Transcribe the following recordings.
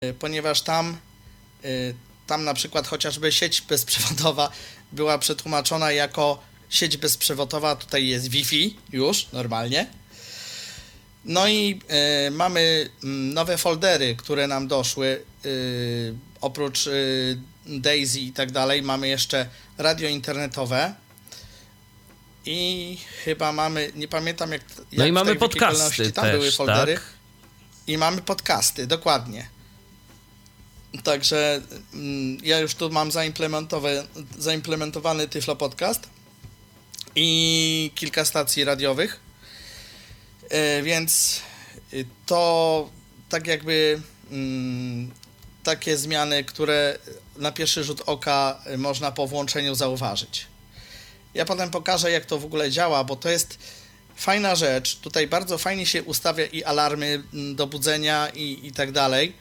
ponieważ tam na przykład chociażby sieć bezprzewodowa była przetłumaczona jako sieć bezprzewodowa, tutaj jest Wi-Fi już normalnie. No i mamy nowe foldery, które nam doszły, oprócz Daisy i tak dalej, mamy jeszcze radio internetowe i chyba mamy, nie pamiętam jak no i mamy podcasty tam też, były foldery. tak? I mamy podcasty, dokładnie. Także ja już tu mam zaimplementowany Tyflo Podcast i kilka stacji radiowych, więc to tak jakby takie zmiany, które na pierwszy rzut oka można po włączeniu zauważyć. Ja potem pokażę, jak to w ogóle działa, bo to jest fajna rzecz. Tutaj bardzo fajnie się ustawia i alarmy do budzenia i tak dalej.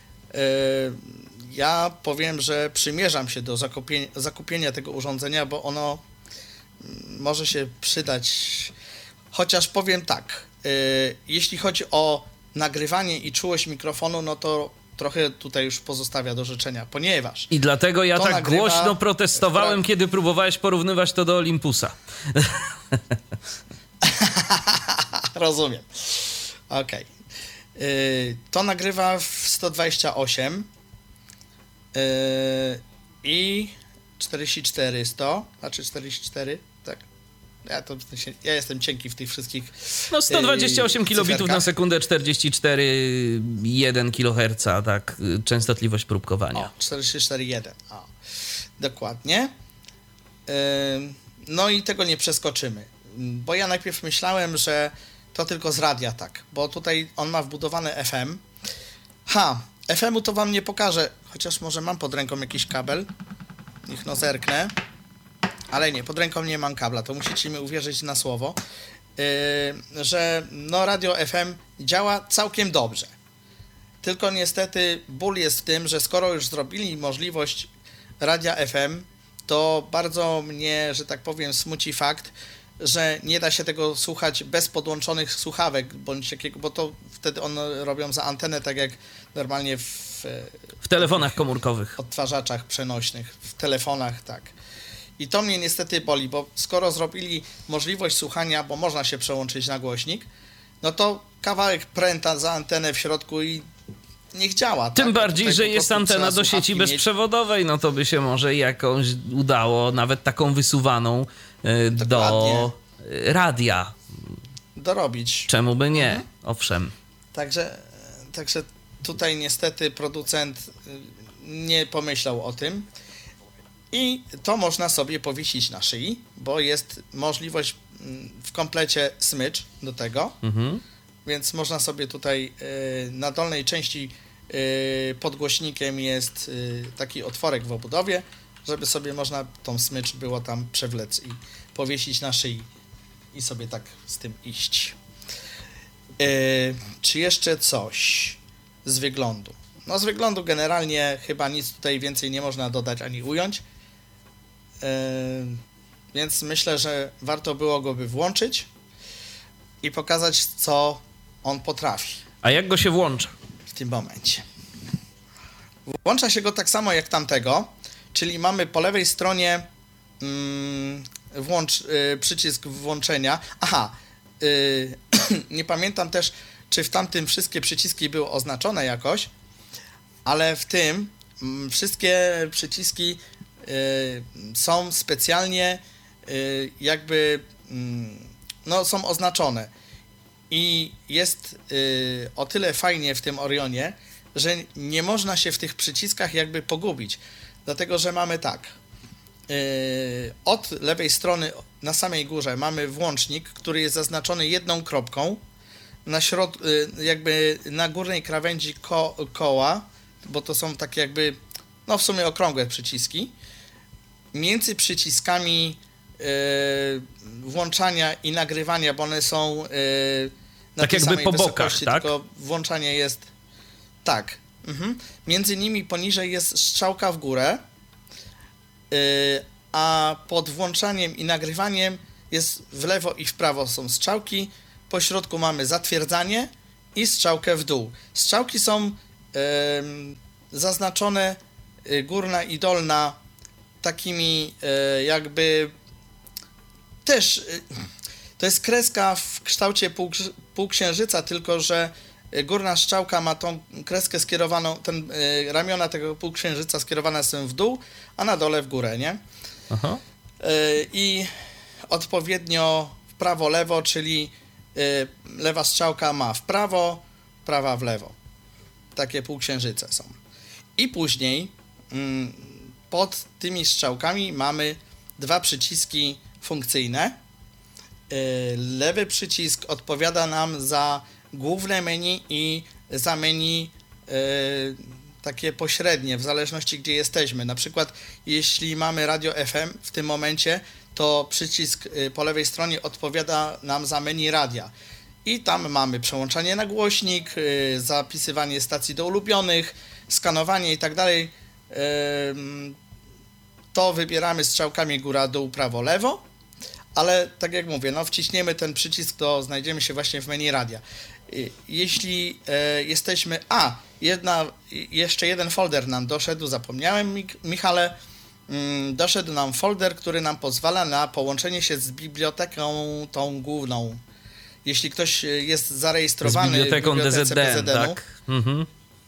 Ja powiem, że przymierzam się do zakupienia tego urządzenia, bo ono może się przydać. Chociaż powiem tak, jeśli chodzi o nagrywanie i czułość mikrofonu, no to trochę tutaj już pozostawia do życzenia, ponieważ... I dlatego ja tak głośno protestowałem, kiedy próbowałeś porównywać to do Olympusa. Rozumiem. Okej. To nagrywa w 128 i 44 100, znaczy 44, tak. Ja jestem cienki w tych wszystkich. No 128 kilobitów na sekundę, 44,1 kHz, tak, częstotliwość próbkowania. 44,1, dokładnie. No i tego nie przeskoczymy, bo ja najpierw myślałem, że to tylko z radia tak, bo tutaj on ma wbudowany FM. FM-u to wam nie pokażę, chociaż może mam pod ręką jakiś kabel. Niech no zerknę. Ale nie, pod ręką nie mam kabla, to musicie mi uwierzyć na słowo, że no radio FM działa całkiem dobrze. Tylko niestety ból jest w tym, że skoro już zrobili możliwość radia FM, to bardzo mnie, że tak powiem, smuci fakt, że nie da się tego słuchać bez podłączonych słuchawek, bądź jakiego, bo to wtedy one robią za antenę, tak jak normalnie w telefonach komórkowych, odtwarzaczach przenośnych, w telefonach, tak. I to mnie niestety boli, bo skoro zrobili możliwość słuchania, bo można się przełączyć na głośnik, no to kawałek pręta za antenę w środku i niech działa. Tym tak? bardziej, że jest antena do sieci bezprzewodowej, no to by się może jakąś udało, nawet taką wysuwaną do radia. Dorobić. Czemu by nie? Owszem. Także tutaj niestety producent nie pomyślał o tym. I to można sobie powiesić na szyi, bo jest możliwość w komplecie smycz do tego, więc można sobie tutaj na dolnej części pod głośnikiem jest taki otworek w obudowie, żeby sobie można tą smycz było tam przewlec i powiesić na szyi i sobie tak z tym iść. Czy jeszcze coś z wyglądu? No z wyglądu generalnie chyba nic tutaj więcej nie można dodać ani ująć. Więc myślę, że warto było go włączyć i pokazać, co on potrafi. A jak go się włącza? W tym momencie. Włącza się go tak samo jak tamtego, czyli mamy po lewej stronie przycisk włączenia. Nie pamiętam też, czy w tamtym wszystkie przyciski były oznaczone jakoś, ale w tym wszystkie przyciski są specjalnie jakby no, są oznaczone i jest o tyle fajnie w tym Orionie, że nie można się w tych przyciskach jakby pogubić, dlatego że mamy tak, od lewej strony na samej górze mamy włącznik, który jest zaznaczony jedną kropką, na środku jakby na górnej krawędzi koła, bo to są takie jakby no w sumie okrągłe przyciski. Między przyciskami włączania i nagrywania, bo one są na tak tej jakby samej po bokach, wysokości, tak? tylko włączanie jest tak. Między nimi poniżej jest strzałka w górę, a pod włączaniem i nagrywaniem jest w lewo i w prawo są strzałki, po środku mamy zatwierdzanie i strzałkę w dół. Strzałki są zaznaczone górna i dolna takimi jakby też to jest kreska w kształcie półksiężyca, tylko że górna strzałka ma tą kreskę skierowaną, ramiona tego półksiężyca skierowane są w dół, a na dole w górę, nie? Aha. I odpowiednio w prawo, lewo, czyli lewa strzałka ma w prawo, prawa w lewo. Takie półksiężyce są. I później pod tymi strzałkami mamy dwa przyciski funkcyjne. Lewy przycisk odpowiada nam za główne menu i za menu takie pośrednie, w zależności gdzie jesteśmy. Na przykład jeśli mamy radio FM w tym momencie, to przycisk po lewej stronie odpowiada nam za menu radia. I tam mamy przełączanie na głośnik, zapisywanie stacji do ulubionych, skanowanie i tak dalej. To wybieramy strzałkami góra, dół, prawo, lewo. Ale tak jak mówię, no wciśniemy ten przycisk, to znajdziemy się właśnie w menu radia. Jeśli jesteśmy... jeszcze jeden folder nam doszedł, zapomniałem, Michale. Doszedł nam folder, który nam pozwala na połączenie się z biblioteką tą główną. Jeśli ktoś jest zarejestrowany z biblioteką w bibliotece DZDN, BZN-u, tak? Mhm.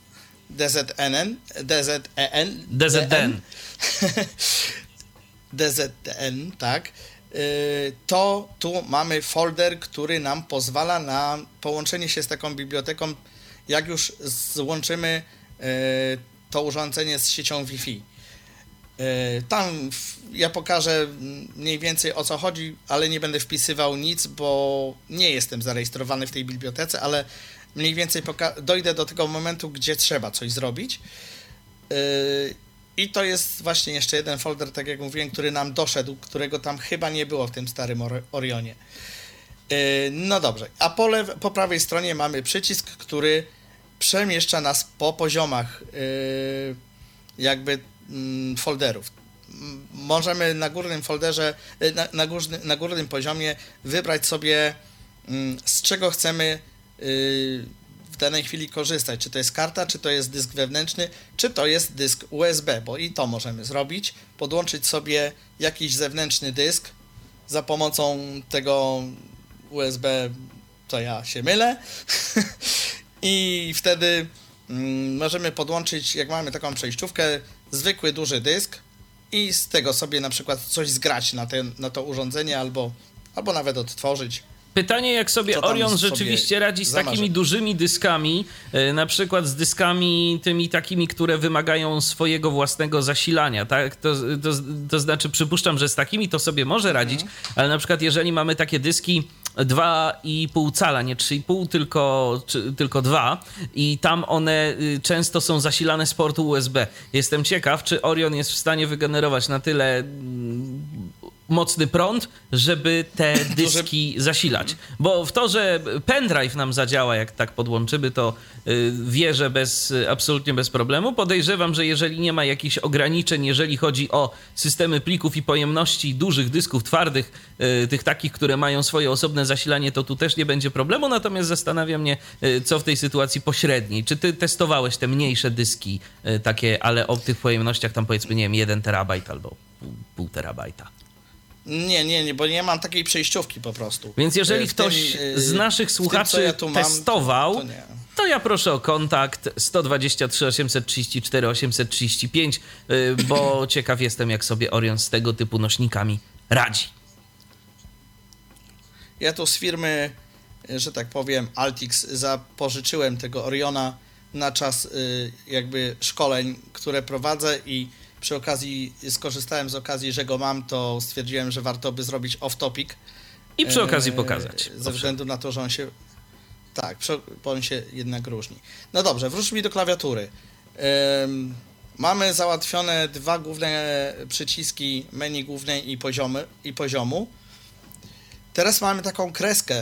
DZN, tak, to tu mamy folder, który nam pozwala na połączenie się z taką biblioteką, jak już złączymy to urządzenie z siecią Wi-Fi. Tam ja pokażę mniej więcej o co chodzi, ale nie będę wpisywał nic, bo nie jestem zarejestrowany w tej bibliotece, ale mniej więcej dojdę do tego momentu, gdzie trzeba coś zrobić. I to jest właśnie jeszcze jeden folder, tak jak mówiłem, który nam doszedł, którego tam chyba nie było w tym starym Orionie. No dobrze, a po prawej stronie mamy przycisk, który przemieszcza nas po poziomach jakby folderów. Możemy na górnym folderze, na górnym poziomie wybrać sobie, z czego chcemy w danej chwili korzystać. Czy to jest karta, czy to jest dysk wewnętrzny, czy to jest dysk USB, bo i to możemy zrobić. Podłączyć sobie jakiś zewnętrzny dysk za pomocą tego USB, to ja się mylę. I wtedy możemy podłączyć, jak mamy taką przejściówkę, zwykły duży dysk i z tego sobie na przykład coś zgrać na to urządzenie albo nawet odtworzyć. Pytanie, jak sobie Orion rzeczywiście radzi z takimi dużymi dyskami, na przykład z dyskami tymi takimi, które wymagają swojego własnego zasilania, tak? To znaczy, przypuszczam, że z takimi to sobie może radzić, ale na przykład jeżeli mamy takie dyski 2,5 cala, nie 3,5, tylko 2 i tam one często są zasilane z portu USB. Jestem ciekaw, czy Orion jest w stanie wygenerować na tyle mocny prąd, żeby te dyski zasilać. Bo w to, że pendrive nam zadziała, jak tak podłączymy, to wierzę absolutnie bez problemu. Podejrzewam, że jeżeli nie ma jakichś ograniczeń, jeżeli chodzi o systemy plików i pojemności dużych dysków twardych, tych takich, które mają swoje osobne zasilanie, to tu też nie będzie problemu. Natomiast zastanawia mnie, co w tej sytuacji pośredniej. Czy ty testowałeś te mniejsze dyski takie, ale o tych pojemnościach tam powiedzmy, nie wiem, 1 terabajt albo pół terabajta? Nie, bo nie mam takiej przejściówki po prostu. Więc jeżeli ktoś z naszych słuchaczy testował, to ja proszę o kontakt 123 834 835, bo ciekaw jestem, jak sobie Orion z tego typu nośnikami radzi. Ja tu z firmy, że tak powiem, Altix zapożyczyłem tego Oriona na czas jakby szkoleń, które prowadzę i przy okazji skorzystałem z okazji, że go mam, to stwierdziłem, że warto by zrobić off-topic. I przy okazji pokazać. Ze względu na to, że on się... Tak, bo on się jednak różni. No dobrze, wróćmy do klawiatury. Mamy załatwione dwa główne przyciski menu głównej i poziomu. Teraz mamy taką kreskę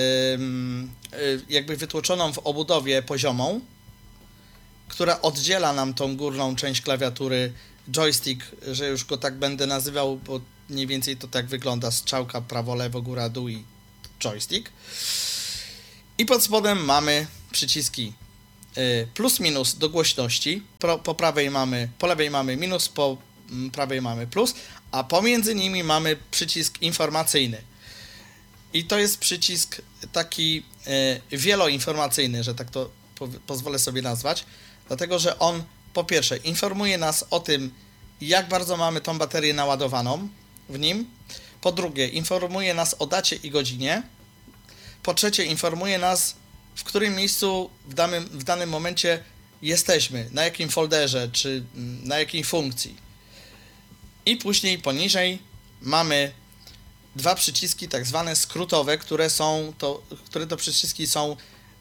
jakby wytłoczoną w obudowie poziomą, która oddziela nam tą górną część klawiatury, joystick, że już go tak będę nazywał, bo mniej więcej to tak wygląda, strzałka prawo, lewo, góra, dół i joystick. I pod spodem mamy przyciski plus minus do głośności, po lewej mamy minus, po prawej mamy plus, a pomiędzy nimi mamy przycisk informacyjny. I to jest przycisk taki wieloinformacyjny, że tak to pozwolę sobie nazwać, dlatego że on po pierwsze informuje nas o tym, jak bardzo mamy tą baterię naładowaną w nim, po drugie informuje nas o dacie i godzinie, po trzecie informuje nas, w którym miejscu w danym momencie jesteśmy, na jakim folderze, czy na jakiej funkcji. I później poniżej mamy dwa przyciski tak zwane skrótowe, które to przyciski są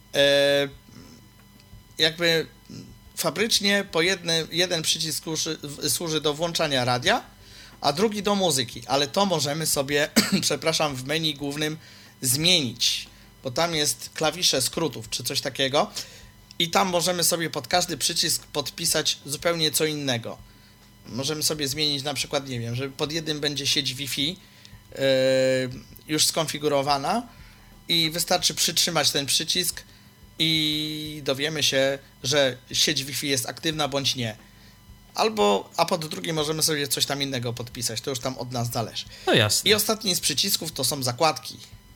jakby fabrycznie jeden przycisk służy do włączania radia, a drugi do muzyki, ale to możemy sobie, przepraszam, w menu głównym zmienić, bo tam jest klawisze skrótów czy coś takiego i tam możemy sobie pod każdy przycisk podpisać zupełnie co innego. Możemy sobie zmienić na przykład, nie wiem, że pod jednym będzie sieć Wi-Fi już skonfigurowana i wystarczy przytrzymać ten przycisk i dowiemy się, że sieć Wi-Fi jest aktywna bądź nie. A pod drugim możemy sobie coś tam innego podpisać, to już tam od nas zależy. No jasne. I ostatni z przycisków to są zakładki.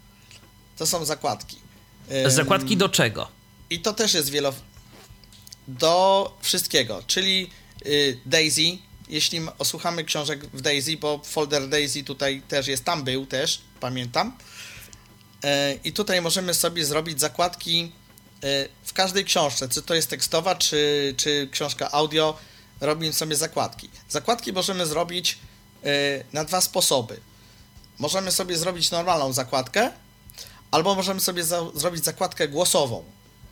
Zakładki do czego? I to też jest do wszystkiego, czyli Daisy, jeśli osłuchamy książek w Daisy, bo folder Daisy tutaj też jest, tam był też, pamiętam. I tutaj możemy sobie zrobić zakładki w każdej książce, czy to jest tekstowa, czy książka audio, robimy sobie zakładki. Zakładki możemy zrobić na dwa sposoby. Możemy sobie zrobić normalną zakładkę, albo możemy sobie zrobić zakładkę głosową.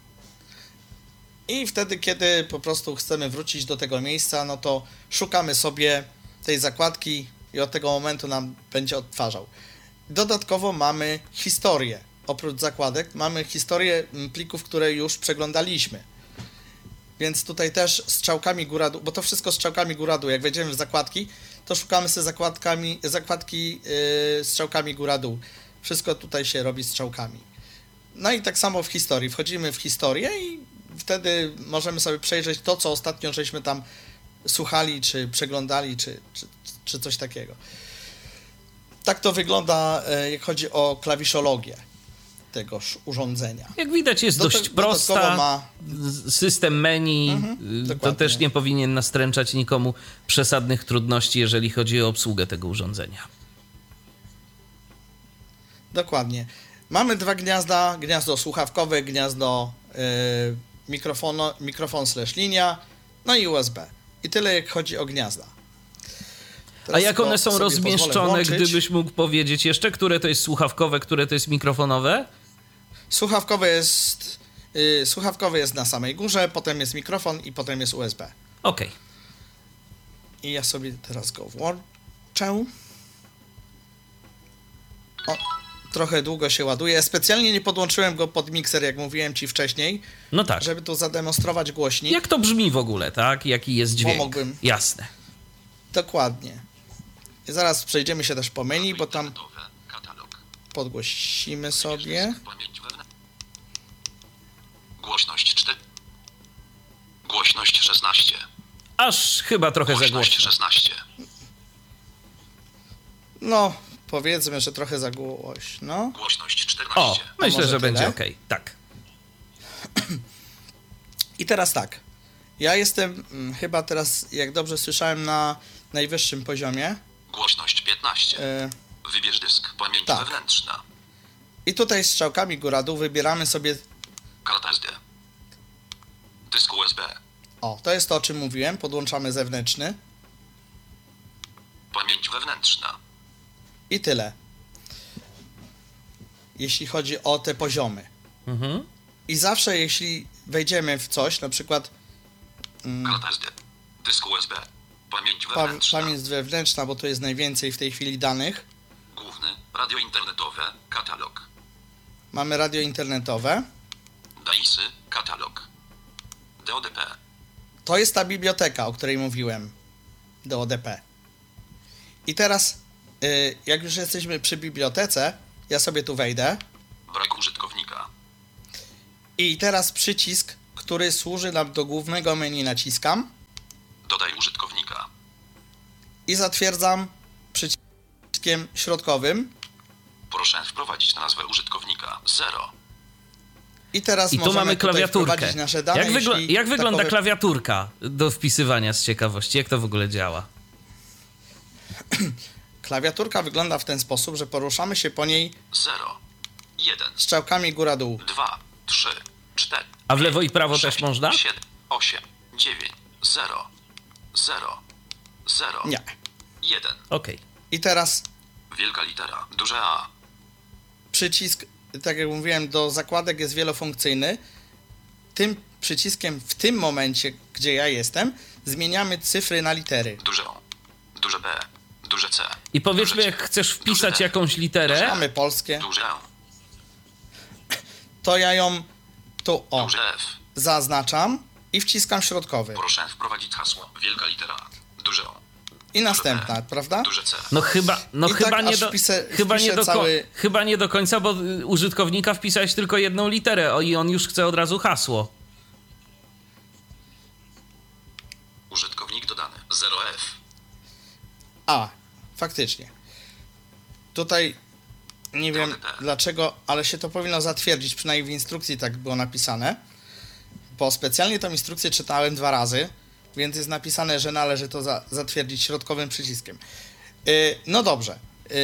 I wtedy, kiedy po prostu chcemy wrócić do tego miejsca, no to szukamy sobie tej zakładki i od tego momentu nam będzie odtwarzał. Dodatkowo mamy historię. Oprócz zakładek mamy historię plików, które już przeglądaliśmy. Więc tutaj też strzałkami góra-dół, bo to wszystko strzałkami góra-dół. Jak wejdziemy w zakładki, to szukamy sobie zakładki strzałkami góra-dół. Wszystko tutaj się robi strzałkami. No i tak samo w historii. Wchodzimy w historię i wtedy możemy sobie przejrzeć to, co ostatnio żeśmy tam słuchali, czy przeglądali, czy coś takiego. Tak to wygląda, jak chodzi o klawiszologię tegoż urządzenia. Jak widać, jest dość prosta. System menu to też nie powinien nastręczać nikomu przesadnych trudności, jeżeli chodzi o obsługę tego urządzenia. Dokładnie. Mamy dwa gniazda, gniazdo słuchawkowe, gniazdo mikrofon/linia, no i USB. I tyle, jak chodzi o gniazda. Teraz a jak one są rozmieszczone, gdybyś mógł powiedzieć jeszcze, które to jest słuchawkowe, które to jest mikrofonowe? Słuchawkowy jest na samej górze, potem jest mikrofon i potem jest USB. Okej. I ja sobie teraz go włączę. O, trochę długo się ładuje. Specjalnie nie podłączyłem go pod mikser, jak mówiłem ci wcześniej. No tak. Żeby tu zademonstrować głośnik. Jak to brzmi w ogóle, tak? Jaki jest dźwięk? Pomógłbym. Jasne. Dokładnie. I zaraz przejdziemy się też po menu, bo tam podgłosimy sobie. Głośność 4. Głośność 16. Aż chyba trochę za głośno. Głośność 16. No, powiedzmy, że trochę za głośno. Głośność 14. O, myślę, że będzie okej. Tak. I teraz tak. Ja jestem chyba teraz, jak dobrze słyszałem, na najwyższym poziomie. Głośność 15. Wybierz dysk, pamięć wewnętrzna. I tutaj strzałkami góra-dół wybieramy sobie... Karta SD. Dysk USB. O, to jest to, o czym mówiłem. Podłączamy zewnętrzny. Pamięć wewnętrzna. I tyle. Jeśli chodzi o te poziomy. Mhm. I zawsze, jeśli wejdziemy w coś, na przykład... Karta SD. Dysk USB. Pamięć wewnętrzna. Pamięć wewnętrzna, bo to jest najwięcej w tej chwili danych. Główny, radio internetowe, katalog. Mamy radio internetowe. Daisy, katalog. DODP. To jest ta biblioteka, o której mówiłem. DODP. I teraz, jak już jesteśmy przy bibliotece, ja sobie tu wejdę. Brak użytkownika. I teraz przycisk który służy do głównego menu, naciskam. Dodaj użytkownika. I zatwierdzam przyciskiem środkowym. Proszę wprowadzić nazwę użytkownika 0. I teraz tu mamy klawiaturkę. Nasze dane, jak wygląda klawiaturka do wpisywania z ciekawości? Jak to w ogóle działa? Klawiaturka wygląda w ten sposób, że poruszamy się po niej 0, 1, strzałkami góra-dół. 2, 3, 4. A w lewo i prawo 6, też można? 7, 8, 9, 0, 0, 0. Nie. 1. Okej. I teraz Wielka litera, duże A. przycisk, tak jak mówiłem, do zakładek jest wielofunkcyjny. Tym przyciskiem w tym momencie, gdzie ja jestem, zmieniamy cyfry na litery. Duże O, duże B, duże C. I powiedzmy, duże jak C, chcesz duże wpisać D, jakąś literę, Mamy polskie, duże E, to ja ją tu duże F. zaznaczam i wciskam środkowy. Proszę wprowadzić hasło. Wielka litera A, duże O, I następna, prawda? duże C. chyba nie do końca, bo użytkownika wpisałeś tylko jedną literę i on już chce od razu hasło. Użytkownik dodany 0F. A, faktycznie. Tutaj nie wiem dlaczego, ale się to powinno zatwierdzić, przynajmniej w instrukcji tak było napisane, bo specjalnie tą instrukcję czytałem 2 razy, więc jest napisane, że należy to zatwierdzić środkowym przyciskiem. No dobrze.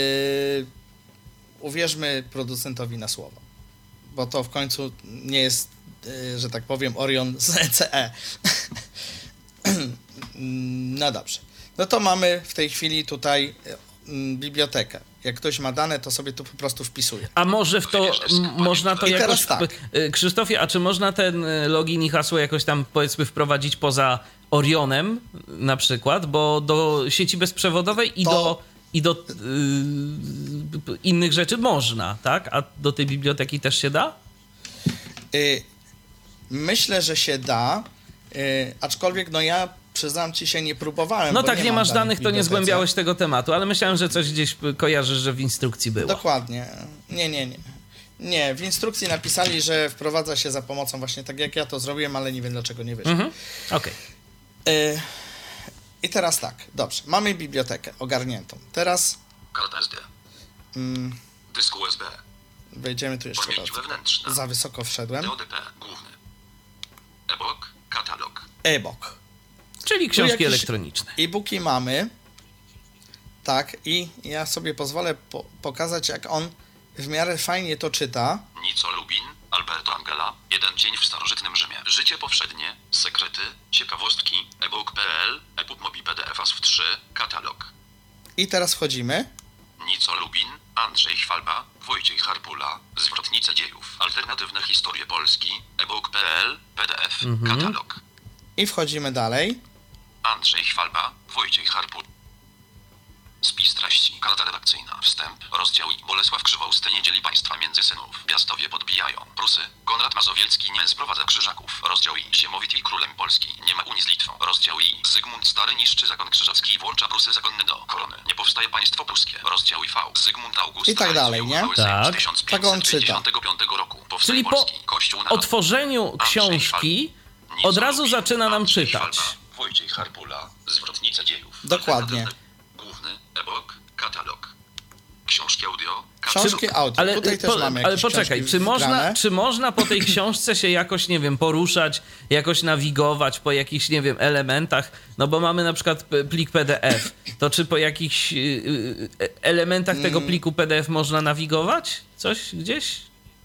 Uwierzmy producentowi na słowo, bo to w końcu nie jest, że tak powiem, Orion z ECE. No dobrze. No to mamy w tej chwili tutaj bibliotekę. Jak ktoś ma dane, to sobie tu po prostu wpisuje. A może w to można to I jakoś... teraz tak. Krzysztofie, a czy można ten login i hasło jakoś tam, powiedzmy, wprowadzić poza Orionem na przykład, bo do sieci bezprzewodowej i do innych rzeczy można, tak? A do tej biblioteki też się da? Myślę, że się da, aczkolwiek no ja przyznam ci się, nie próbowałem. No tak, nie masz danych, to nie bibliotece. zgłębiałeś tego tematu, ale myślałem, że coś gdzieś kojarzysz, że w instrukcji było. Dokładnie. Nie, w instrukcji napisali, że wprowadza się za pomocą właśnie tak jak ja to zrobiłem, ale nie wiem dlaczego nie wyszło. Okej. I teraz tak, dobrze, mamy bibliotekę ogarniętą. Teraz Karta SD. Dysk USB. wejdziemy tu jeszcze Pamięć raz. wewnętrzna. Za wysoko wszedłem. DODP główny. E-book, katalog. E-book. Czyli książki elektroniczne. E-booki mamy. Tak, i ja sobie pozwolę pokazać, jak on w miarę fajnie to czyta. Nico Lubin, Alberto Angela, Jeden dzień w starożytnym Rzymie. Życie powszednie, sekrety, ciekawostki, ebook.pl, EPUB Mobi PDF ASF 3, katalog. I teraz wchodzimy. Nico Lubin, Andrzej Chwalba, Wojciech Harpula, Zwrotnice dziejów, alternatywne historie Polski, ebook.pl, PDF, katalog. I wchodzimy dalej. Andrzej Chwalba, Wojciech Harpul. Spis treści, karta redakcyjna, wstęp, rozdział I. Bolesław Krzywousty nie dzieli państwa między synów. Piastowie podbijają Prusy. Konrad Mazowiecki nie sprowadza krzyżaków. Rozdział I. Ziemowit i królem Polski. Nie ma Unii z Litwą. Rozdział I. Zygmunt Stary niszczy zakon krzyżacki i włącza Prusy zakonne do korony. Nie powstaje państwo pruskie. Rozdział I. V. Zygmunt August I tak dalej, nie? Tak. 1555 roku. Czyli po otworzeniu książki od razu zaczyna nam czytać. Wojciech Harpula, Zwrotnice dziejów. Dokładnie. Główny, e-book, katalog. Książki audio, Książki audio. Ale, tutaj też mamy ale jakieś poczekaj, wgrane. czy można po tej książce się jakoś, nie wiem, poruszać, jakoś nawigować po jakichś, nie wiem, elementach? No bo mamy na przykład plik PDF. To czy po jakichś elementach tego pliku PDF można nawigować? Coś gdzieś?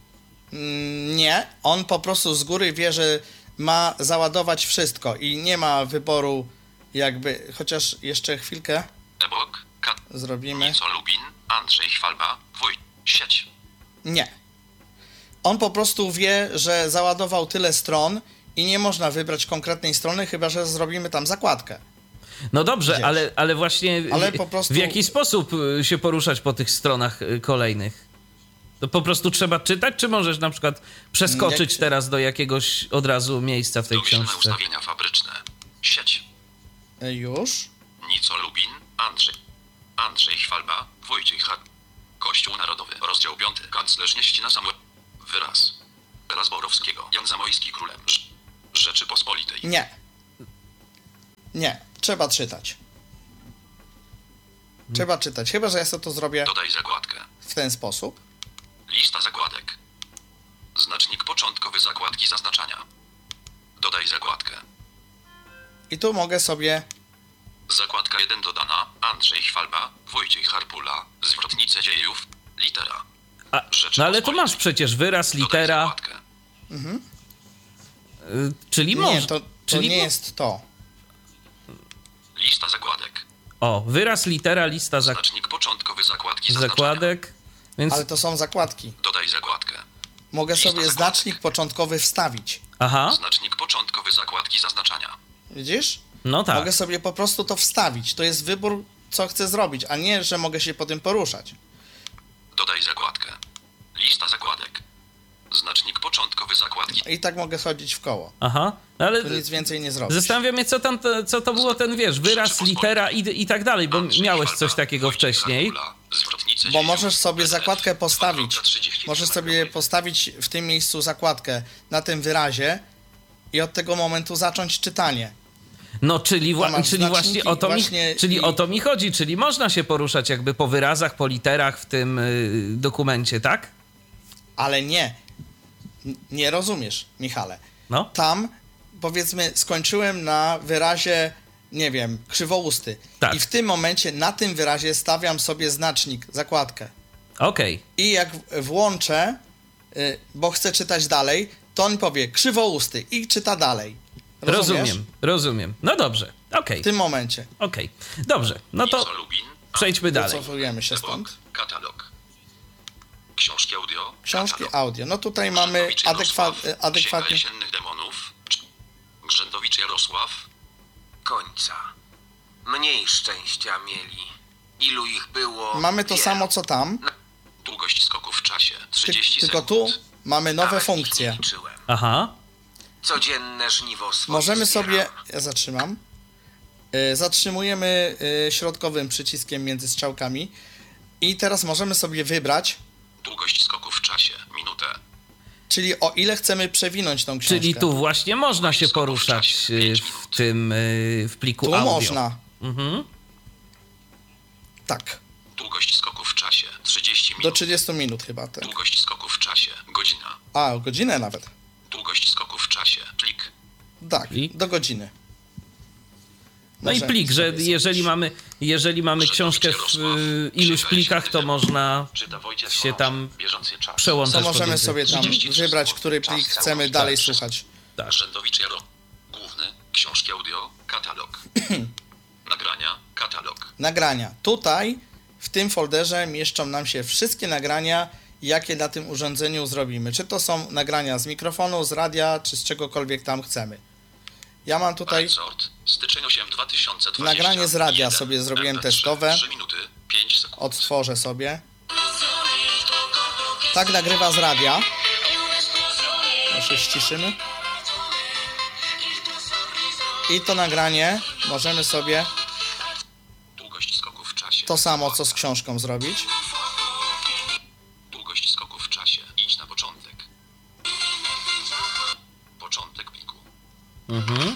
Nie, on po prostu z góry wie, że ma załadować wszystko i nie ma wyboru jakby, chociaż jeszcze chwilkę e-book, zrobimy. Nico Lubin, Andrzej Chwalba, sieć. Nie. On po prostu wie, że załadował tyle stron i nie można wybrać konkretnej strony, chyba że zrobimy tam zakładkę. No dobrze, ale właśnie po prostu... w jaki sposób się poruszać po tych stronach kolejnych? To po prostu trzeba czytać, czy możesz na przykład przeskoczyć teraz do jakiegoś od razu miejsca w tej książce? Ustawienia fabryczne. Sieć. Już. Nico Lubin, Andrzej Chwalba, Wojciech Harpula. Kościół Narodowy, rozdział 5. Kanclerz nie ścina Samuel. Wyraz. Wyraz Borowskiego, Jan Zamojski królem. Rzeczypospolitej. Nie. Trzeba czytać. Trzeba czytać. Chyba że ja sobie to zrobię Dodaj zakładkę. w ten sposób. Lista zakładek. Znacznik początkowy zakładki zaznaczania. Dodaj zakładkę. I tu mogę sobie... Zakładka 1 dodana. Andrzej Chwalba, Wojciech Harpula. Zwrotnice dziejów. Litera. No ale tu masz przecież wyraz, litera. Czyli Nie, może. to czyli nie jest to. Lista zakładek. O, wyraz, litera, lista Znacznik początkowy zakładki zaznaczania. zakładek. Więc... Ale to są zakładki. Dodaj zakładkę. Mogę Lista sobie zakładek. znacznik początkowy wstawić. Aha, Znacznik początkowy zakładki zaznaczania. Widzisz? no tak. Mogę sobie po prostu to wstawić. To jest wybór, co chcę zrobić, a nie, że mogę się po tym poruszać. Dodaj zakładkę. Lista zakładek. Znacznik początkowy zakładki. I tak mogę chodzić w koło. Aha, no ale Tu nic więcej nie zrobisz. zastanawiam się, co to było ten, wiesz, wyraz, litera i tak dalej, bo Andrzej miałeś Chwalba, coś takiego Wojciech wcześniej. Harpula. Zwrotnice Bo dziejów. możesz sobie PDF. zakładkę postawić. 2.30. Możesz sobie postawić w tym miejscu zakładkę na tym wyrazie i od tego momentu zacząć czytanie. No, czyli, masz czyli właśnie znaczniki o to właśnie czyli i- o to mi chodzi, czyli można się poruszać jakby po wyrazach, po literach w tym dokumencie, tak? Ale nie rozumiesz, Michale. No. Tam, powiedzmy, skończyłem na wyrazie, nie wiem, krzywousty. Tak. I w tym momencie na tym wyrazie stawiam sobie znacznik, zakładkę. Okej. I jak włączę, bo chcę czytać dalej, to on powie krzywousty i czyta dalej. Rozumiesz? Rozumiem. No dobrze, okej. W tym momencie. Dobrze, no to Nieco Lubin. przejdźmy dalej. Wycofujemy się stąd. E-book. Katalog. Książki audio. Książki katalog. audio. No tutaj mamy Grzędowicz Jarosław. Księga adekwatnie. jesiennych demonów. Grzędowicz Jarosław. Końca. Mniej szczęścia mieli. Ilu ich było? Mamy to wielu. samo co tam, Długość skoku w czasie. 30 tylko tu sekund. mamy nowe Nawet ich nie funkcje. liczyłem. Aha, Codzienne żniwo swoje Możemy zbieram. sobie, ja zatrzymam, zatrzymujemy środkowym przyciskiem między strzałkami i teraz możemy sobie wybrać, Długość skoku w czasie. Minutę. czyli o ile chcemy przewinąć tą książkę. czyli tu właśnie można się poruszać w tym, w pliku Tu audio. można, Mhm. tak, Długość skoku w czasie. 30 do minut. 30 minut chyba. Tak. Długość skoku w czasie. Godzina. A, o godzinę nawet. Długość skoku w czasie. Plik. Tak, Plik? do godziny. No i Możemy plik, że sobie jeżeli mamy książkę w iluś plikach, to można Czyta Wojciech się tam Bieżący czas. przełączać To możemy pomiędzy. sobie tam 33 wybrać, który czas plik cały chcemy czas. dalej Tak. słuchać. Tak. Grzędowicz Jaro. Główny. Książki audio. Katalog. Nagrania. Katalog. Nagrania. Tutaj, w tym folderze mieszczą nam się wszystkie nagrania, jakie na tym urządzeniu zrobimy. Czy to są nagrania z mikrofonu, z radia, czy z czegokolwiek tam chcemy. Ja mam tutaj Resort. Styczeń 8 2020. nagranie z radia sobie zrobiłem MP3, testowe. 3 minuty. 5 sekund. Odtworzę sobie. Tak nagrywa z radia. Jeszcze ściszymy. I to nagranie możemy sobie Długość skoku w czasie. to samo, co z książką zrobić. Długość skoku w czasie. Idź na początek. Początek pliku. Mhm.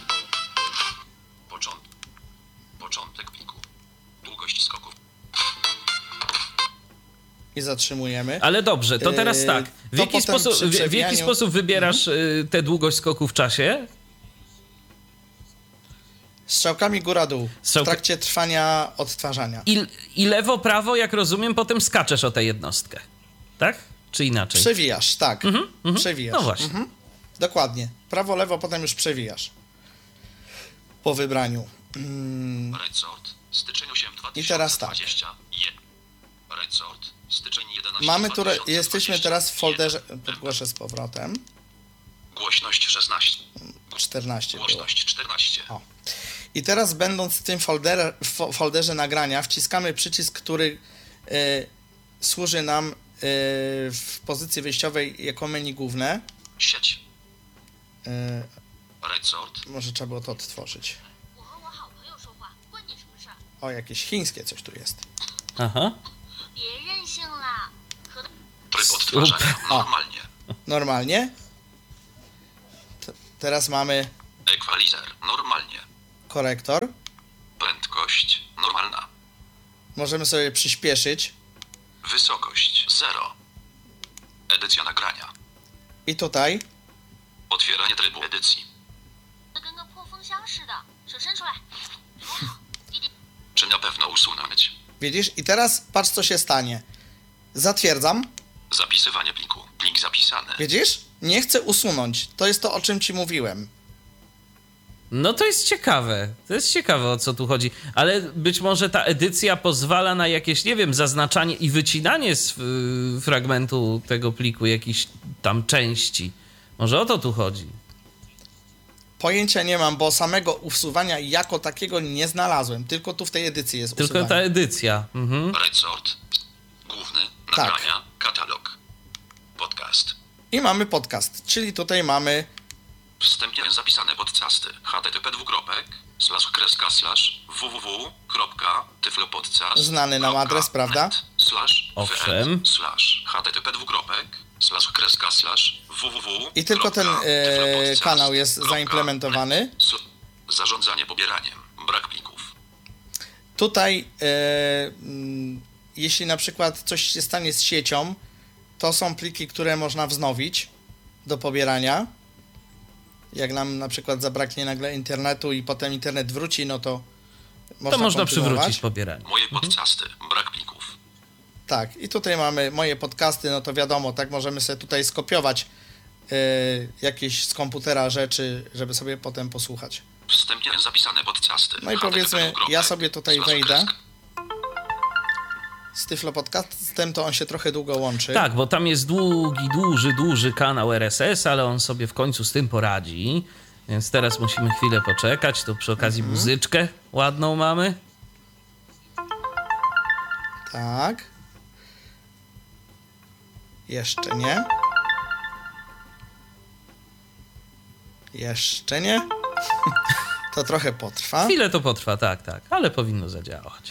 Początek pliku. Długość skoku. I zatrzymujemy. Ale dobrze, to teraz tak. W to jaki, potem sposób, przy w jaki przewijaniu- sposób wybierasz tę długość skoku w czasie? Strzałkami góra-dół. W Strzałka- trakcie trwania odtwarzania. I lewo, prawo, jak rozumiem, potem skaczesz o tę jednostkę. Tak? Czy inaczej? Przewijasz, tak. Przewijasz. No właśnie. Dokładnie. Prawo, lewo, potem już przewijasz. Po wybraniu. Resort. Styczeń 8 2020. I teraz tak. Resort. Styczeń 11 Mamy tu, 2020. jesteśmy teraz w folderze, podgłoszę z powrotem. Głośność 16. 14 było. Głośność 14. O. I teraz będąc w tym folderze nagrania, wciskamy przycisk, który służy nam w pozycji wyjściowej jako menu główne. Sieć. Resort. Może trzeba było to odtworzyć. O, jakieś chińskie coś tu jest. Aha. Tryb odtwarzania. Normalnie. Normalnie. Teraz mamy Equalizer normalnie. korektor. Prędkość normalna. Możemy sobie przyspieszyć. Wysokość 0. Edycja nagrania. I tutaj Otwieranie trybu edycji. 跟个破风箱似的，手伸出来，多好，一点。 Czy na pewno usunąć? widzisz? I teraz patrz, co się stanie. Zatwierdzam. Zapisywanie pliku. Plik zapisany. Widzisz? Nie chcę usunąć. To jest to, o czym ci mówiłem. No to jest ciekawe. To jest ciekawe, o co tu chodzi. Ale być może ta edycja pozwala na jakieś, nie wiem, zaznaczanie i wycinanie z fragmentu tego pliku jakichś tam części. Może o to tu chodzi. Pojęcia nie mam, bo samego usuwania jako takiego nie znalazłem. Tylko tu w tej edycji jest Tylko usuwanie. ta edycja. Mhm. Resort. Główny. Tak. Nagrania. Katalog. Podcast. I mamy podcast, czyli tutaj mamy Wstępnie zapisane podcasty. http://www.tyflopodcast. Znany nam adres, prawda? Owszem. I tylko ten kanał jest zaimplementowany. Zarządzanie pobieraniem. Brak plików. Tutaj jeśli na przykład coś się stanie z siecią, to są pliki, które można wznowić do pobierania. Jak nam na przykład zabraknie nagle internetu i potem internet wróci, no to można przywrócić pobieranie. Moje podcasty. Brak plików. Tak, i tutaj mamy moje podcasty, no to wiadomo, tak możemy sobie tutaj skopiować jakieś z komputera rzeczy, żeby sobie potem posłuchać. Wstępnie zapisane podcasty. No i powiedzmy, ja sobie tutaj wejdę z Tyflo Podcastem, to on się trochę długo łączy. Tak, bo tam jest duży kanał RSS, ale on sobie w końcu z tym poradzi. Więc teraz musimy chwilę poczekać. Tu przy okazji muzyczkę ładną mamy. Tak. Jeszcze nie. Jeszcze nie. To trochę potrwa. Chwilę to potrwa, tak, ale powinno zadziałać.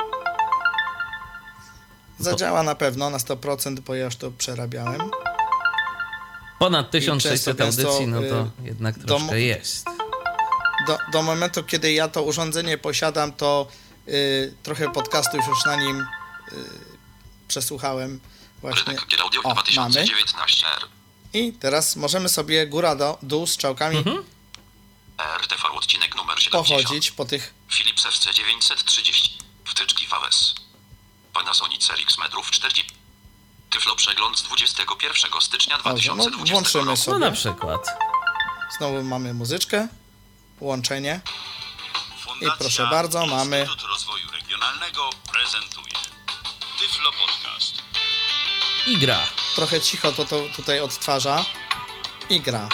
Zadziała na pewno na 100%, bo ja już to przerabiałem. Ponad 1600 często, audycji, no to jednak troszkę jest. Do momentu, kiedy ja to urządzenie posiadam, to trochę podcastów już na nim przesłuchałem. Właśnie. Rynek gier audio O, 2019 mamy. I teraz możemy sobie dół strzałkami RTV odcinek numer 70. pochodzić po tych... Philips FC930. Wtyczki VS. Panasonic RX metrów 40. Tyflo przegląd z 21 stycznia 2020 no, włączymy roku. sobie. No na przykład. Znowu mamy muzyczkę, łączenie. Fundacja I proszę bardzo, mamy... Instytut Rozwoju Regionalnego prezentuje Tyflo Podcast. I gra. Trochę cicho to tutaj odtwarza. I gra.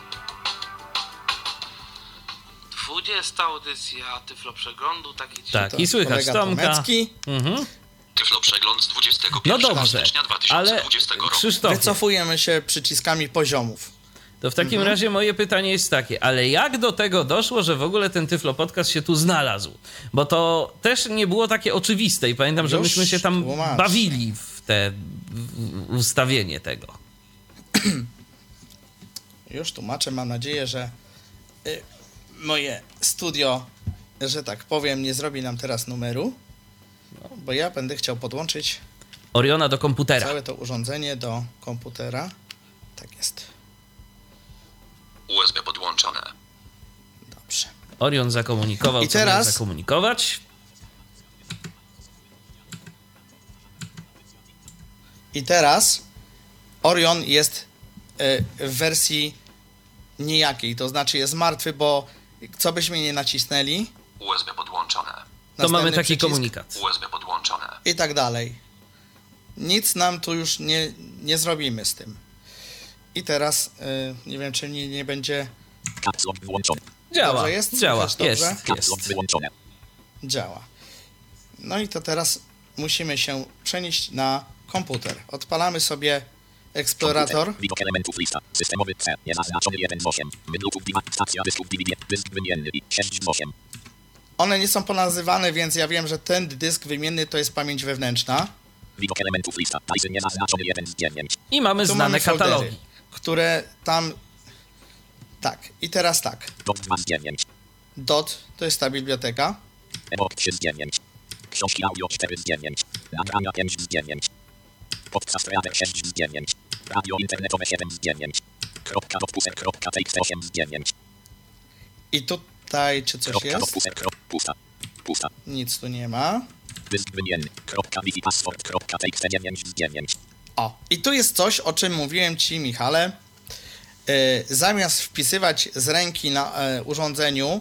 20. audycja Tyflo Przeglądu, takie ci... Tak, To i słychać kolega Tomka. Tomecki. Tyflo przegląd z 21 No dobrze, stycznia ale 2020 roku. Krzysztofie, Wycofujemy się przyciskami poziomów. to w takim razie moje pytanie jest takie, ale jak do tego doszło, że w ogóle ten Tyflo Podcast się tu znalazł? Bo to też nie było takie oczywiste i pamiętam, że Już myśmy się tam tłumacz. bawili w ustawienie tego. Już tłumaczę, mam nadzieję, że moje studio, że tak powiem, nie zrobi nam teraz numeru, bo ja będę chciał podłączyć Oriona do komputera. całe to urządzenie do komputera. Tak jest. USB podłączone. Dobrze. Orion zakomunikował, I co miał teraz- zakomunikować. I teraz Orion jest w wersji nijakiej, to znaczy jest martwy, bo co byśmy nie nacisnęli, USB podłączone. To mamy następny taki przycisk komunikat. USB podłączone. i tak dalej. Nic nam tu już nie zrobimy z tym. I teraz nie wiem, czy nie będzie... Caps lock włączony. Działa, Dobrze jest? działa, Słychać jest, dobrze? Caps lock jest. wyłączone. Działa. No i to teraz musimy się przenieść na komputer. Odpalamy sobie eksplorator. Widok elementów lista. Systemowy C. Niezaznaczony 1 z 8. Mydlów stacja dysków DVD. Dysk wymienny. 6 z 8. One nie są ponazywane, więc ja wiem, że ten dysk wymienny to jest pamięć wewnętrzna. Widok elementów lista. Tyson niezaznaczony 1 z 9. I mamy Tu znane mamy foldery, katalogi. które tam Tak, i teraz tak. Dot 2 z 9. Dot to jest ta biblioteka. E-book 3 z 9. Książki audio 4 z 9. Nagrania 5 z 9. Podcast Reader 6 z 9. Radio internetowe 7 z 9. .dopuser.txt 8 z 9. I tutaj czy coś jest? Pusta. Pusta. Nic tu nie ma. Dysk wymienny. .wifi password.txt 9 z 9. O, i tu jest coś, o czym mówiłem Ci, Michale. Zamiast wpisywać z ręki na urządzeniu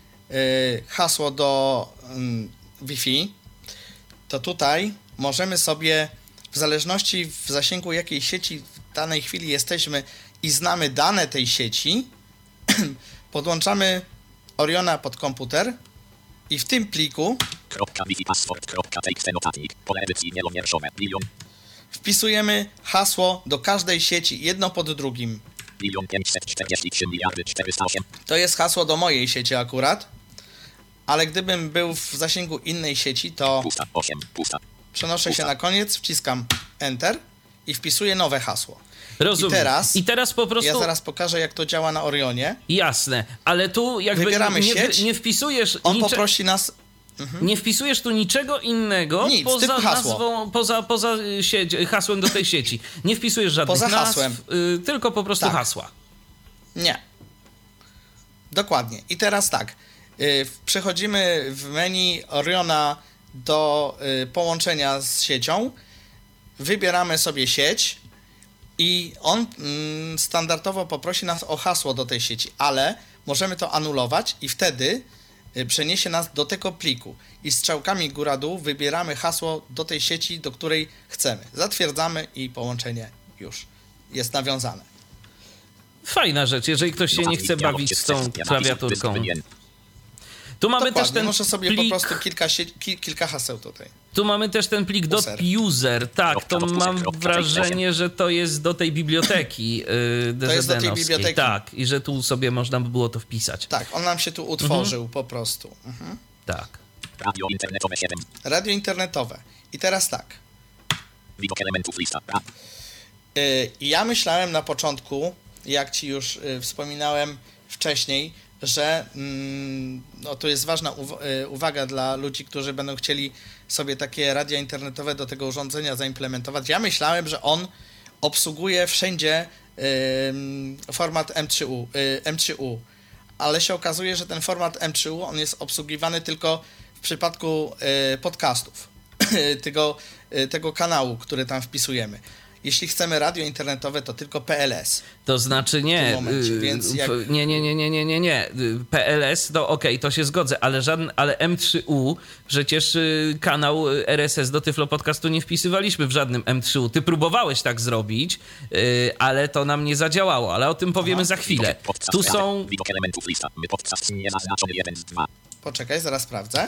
hasło do Wi-Fi, to tutaj możemy sobie, w zależności w zasięgu jakiej sieci w danej chwili jesteśmy i znamy dane tej sieci, podłączamy Oriona pod komputer i w tym pliku .wifi password.txt notatnik. Pole edycji wielomierszowe. wpisujemy hasło do każdej sieci, jedno pod drugim. 1 543 408. To jest hasło do mojej sieci akurat, ale gdybym był w zasięgu innej sieci, to Pusta. 8. Pusta. przenoszę się na koniec, wciskam Enter i wpisuję nowe hasło. Rozumiem. I teraz po prostu... Ja zaraz pokażę, jak to działa na Orionie. Jasne, ale tu jakby wybieramy sieć, nie wpisujesz... On poprosi nas... Nie wpisujesz tu niczego innego poza nazwą, poza hasłem do tej sieci. Nie wpisujesz żadnych nazw, tylko po prostu hasła. Nie. Dokładnie. I teraz tak. Przechodzimy w menu Oriona do połączenia z siecią. Wybieramy sobie sieć i on standardowo poprosi nas o hasło do tej sieci, ale możemy to anulować i wtedy przeniesie nas do tego pliku i strzałkami góra-dół wybieramy hasło do tej sieci, do której chcemy. Zatwierdzamy i połączenie już jest nawiązane. Fajna rzecz, jeżeli ktoś się nie chce bawić z tą klawiaturką. Tu mamy też ten muszę sobie plik, po prostu kilka haseł tutaj. Tu mamy też ten plik .user. Tak, to mam wrażenie, że to jest do tej biblioteki DZN-owskiej. Tak, i że tu sobie można by było to wpisać. Tak, on nam się tu utworzył po prostu. Tak. Radio internetowe 7. Radio internetowe. I teraz tak. Widok elementów lista. Ja myślałem na początku, jak Ci już wspominałem wcześniej, że no, to jest ważna uwaga dla ludzi, którzy będą chcieli sobie takie radia internetowe do tego urządzenia zaimplementować. Ja myślałem, że on obsługuje wszędzie format M3U, ale się okazuje, że ten format M3U on jest obsługiwany tylko w przypadku podcastów, tego kanału, który tam wpisujemy. Jeśli chcemy radio internetowe, to tylko PLS. To znaczy nie. Więc jak... Nie. PLS, to okej, to się zgodzę, ale M3U, przecież kanał RSS do Tyflo Podcastu nie wpisywaliśmy w żadnym M3U. Ty próbowałeś tak zrobić, ale to nam nie zadziałało, ale o tym powiemy za chwilę. Tu są... Widok elementów lista. My podcast niezaznaczony 1 z 2. Poczekaj, zaraz sprawdzę.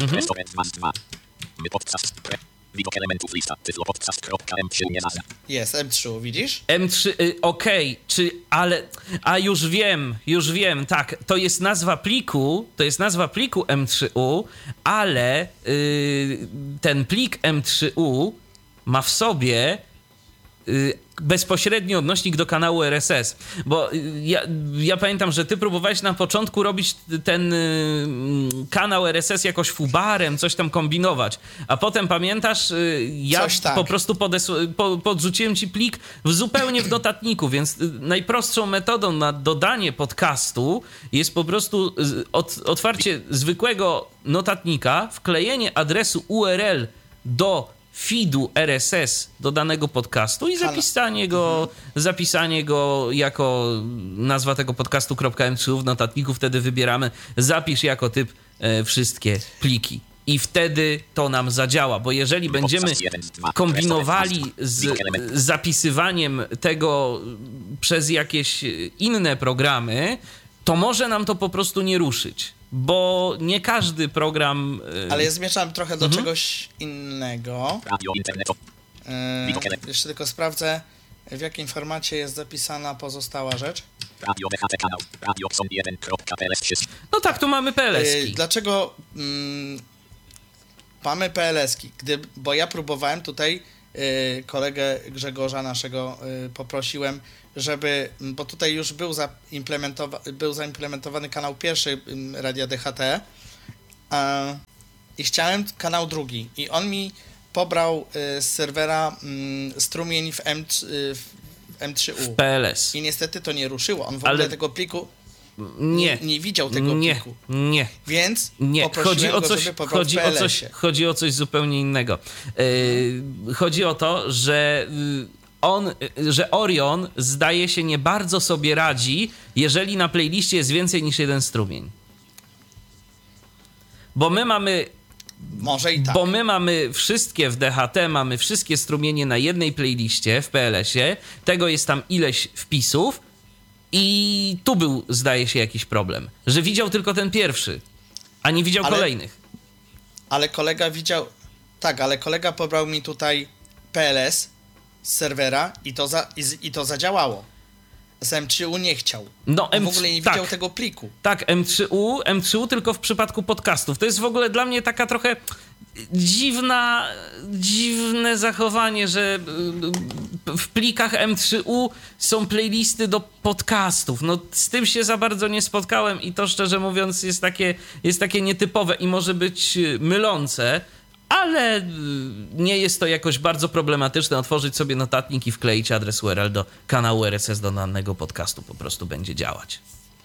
Widok elementów lista. Tyflopodcast.m3 nie nazwa. Jest M3, widzisz? M3, okej, a już wiem, tak, to jest nazwa pliku M3U, ale ten plik M3U ma w sobie bezpośredni odnośnik do kanału RSS, bo ja pamiętam, że ty próbowałeś na początku robić ten kanał RSS jakoś fubarem, coś tam kombinować, a potem pamiętasz, ja po prostu podrzuciłem ci plik zupełnie w notatniku, więc najprostszą metodą na dodanie podcastu jest po prostu otwarcie zwykłego notatnika, wklejenie adresu URL do feedu RSS do danego podcastu i zapisanie go jako nazwa tego podcastu .m3 w notatniku. Wtedy wybieramy zapisz jako typ wszystkie pliki. I wtedy to nam zadziała, bo jeżeli będziemy kombinowali z zapisywaniem tego przez jakieś inne programy, to może nam to po prostu nie ruszyć. Bo nie każdy program... Ale ja zmierzam trochę do czegoś innego. Radio internetowe. Jeszcze tylko sprawdzę, w jakim formacie jest zapisana pozostała rzecz. Radio DHT kanał. Radio Xon1.pls. No tak, tu mamy PLS-ki. Dlaczego mamy PLS-ki? Bo ja próbowałem tutaj kolegę Grzegorza naszego poprosiłem, żeby, bo tutaj już był zaimplementowany kanał pierwszy Radia DHT i chciałem kanał drugi i on mi pobrał z serwera strumień w M3U. W PLS. I niestety to nie ruszyło. On w ogóle tego pliku nie widział tego pliku. Nie. Więc chodzi o coś zupełnie innego. Chodzi o to, że Orion zdaje się nie bardzo sobie radzi, jeżeli na playliście jest więcej niż jeden strumień. Bo my mamy... Może i tak. Bo my mamy wszystkie w DHT, mamy wszystkie strumienie na jednej playliście w PLS-ie, tego jest tam ileś wpisów i tu był, zdaje się, jakiś problem, że widział tylko ten pierwszy, a nie widział kolejnych. Ale kolega widział... Tak, ale kolega pobrał mi tutaj PLS z serwera i to zadziałało. Z M3U nie chciał. No, w ogóle nie widział tego pliku. Tak, M3U tylko w przypadku podcastów. To jest w ogóle dla mnie taka trochę dziwne zachowanie, że w plikach M3U są playlisty do podcastów. No z tym się za bardzo nie spotkałem i to szczerze mówiąc jest takie nietypowe i może być mylące, ale nie jest to jakoś bardzo problematyczne. Otworzyć sobie notatnik i wkleić adres URL do kanału RSS do danego podcastu. Po prostu będzie działać.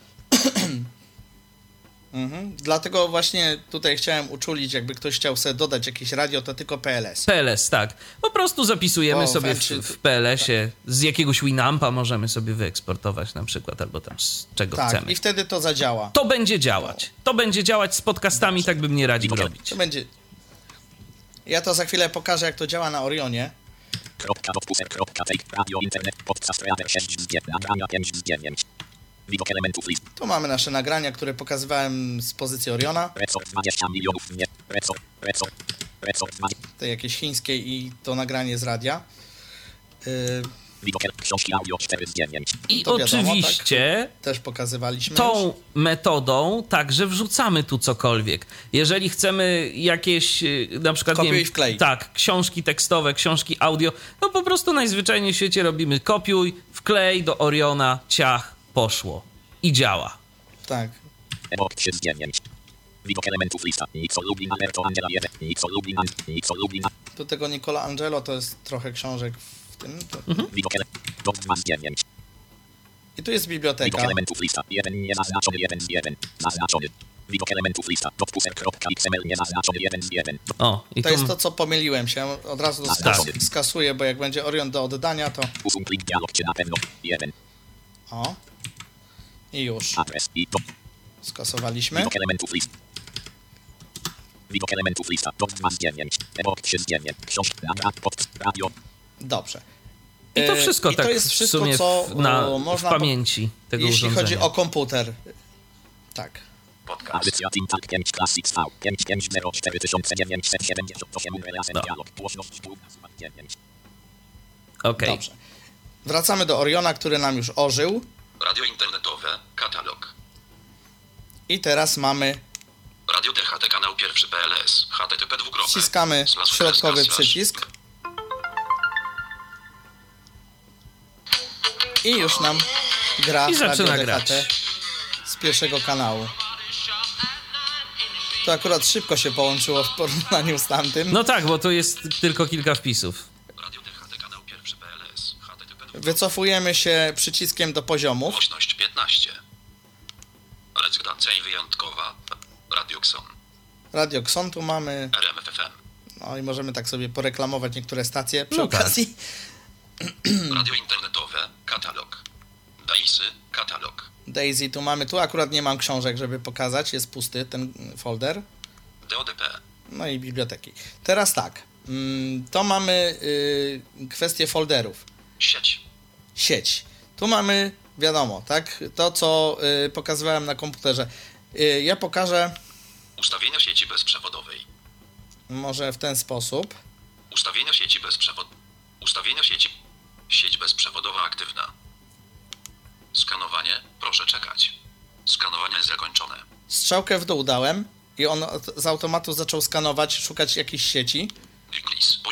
Dlatego właśnie tutaj chciałem uczulić, jakby ktoś chciał sobie dodać jakieś radio, to tylko PLS. PLS, tak. Po prostu zapisujemy sobie w PLS-ie. Z jakiegoś Winampa możemy sobie wyeksportować na przykład, albo tam z czego chcemy. I wtedy to zadziała. To będzie działać. To będzie działać z podcastami, tak bym nie radził robić. To będzie... Ja to za chwilę pokażę, jak to działa na Orionie. Radio internet podcast rader 6 nagrania 5 zdjęć. Widok elementów list. Tu mamy nasze nagrania, które pokazywałem z pozycji Oriona. Resort 20 milionów nie. Resort 20. To jakieś chińskie i to nagranie z radia. Widok książki audio 4 zdjęć. I to oczywiście tak, też pokazywaliśmy tą już metodą także wrzucamy tu cokolwiek. Jeżeli chcemy jakieś na przykład kopiuj i wklej. Tak, książki tekstowe, książki audio, no po prostu najzwyczajniej w świecie robimy kopiuj, wklej do Oriona, ciach, poszło. I działa. Tak. Ebok 3 zdjęć. Widok elementów lista. Nico Lublin, Alberto Angela 1. Nico Lublin. Do tego Nicola Angelo to jest trochę książek w tym. Widok elementów 2 zdjęć. I tu jest biblioteka. Widok elementów lista. 1 niezaznaczony, 1 z 1. Zaznaczony. Widok elementów lista. .xml niezaznaczony, 1 z 1. O, i to jest to, co pomyliłem się. Od razu skasuję, bo jak będzie Orion do oddania, to... Usuń plik dialog, czy na pewno 1. O. I już. Adres i to. Skasowaliśmy. Widok elementów list. Widok elementów lista. Top 2 zdjęć. Ebok 3 zdjęć. Książka, radio. Dobrze. I to wszystko i tak to jest wszystko, w sumie co można w pamięci tego jeśli urządzenia. chodzi o komputer. Tak. Audycja Tintak 5 Classics V 5504978 relacje dialog. Głośność główna 9. Okej. Dobrze. Wracamy do Oriona, który nam już ożył. Radio internetowe, katalog. I teraz mamy... Radio DHT, kanał pierwszy PLS, http://. Wciskamy środkowy przycisk. I już nam gra Radio DHT z pierwszego kanału. To akurat szybko się połączyło w porównaniu z tamtym. No tak, bo to jest tylko kilka wpisów. Radio DHT, kanał pierwszy PLS, http://. Wycofujemy się przyciskiem do poziomów. Głośność 15. Rezydencja wyjątkowa. Radio Xon. Radio Xon tu mamy. RMFFM. No i możemy tak sobie poreklamować niektóre stacje przy okazji. Tak. Radio internetowe, katalog. Daisy, katalog. Daisy tu mamy. Tu akurat nie mam książek, żeby pokazać. Jest pusty ten folder. DODP. No i biblioteki. Teraz tak. To mamy kwestię folderów. Sieć. Tu mamy, wiadomo, tak? To, co pokazywałem na komputerze. Ja pokażę... Ustawienia sieci bezprzewodowej. Może w ten sposób. Ustawienia sieci bezprzewodowej. Ustawienia sieci. Sieć bezprzewodowa aktywna. Skanowanie. Proszę czekać. Skanowanie zakończone. Strzałkę w dół dałem i on z automatu zaczął skanować, szukać jakiejś sieci. Wiklis. Poziom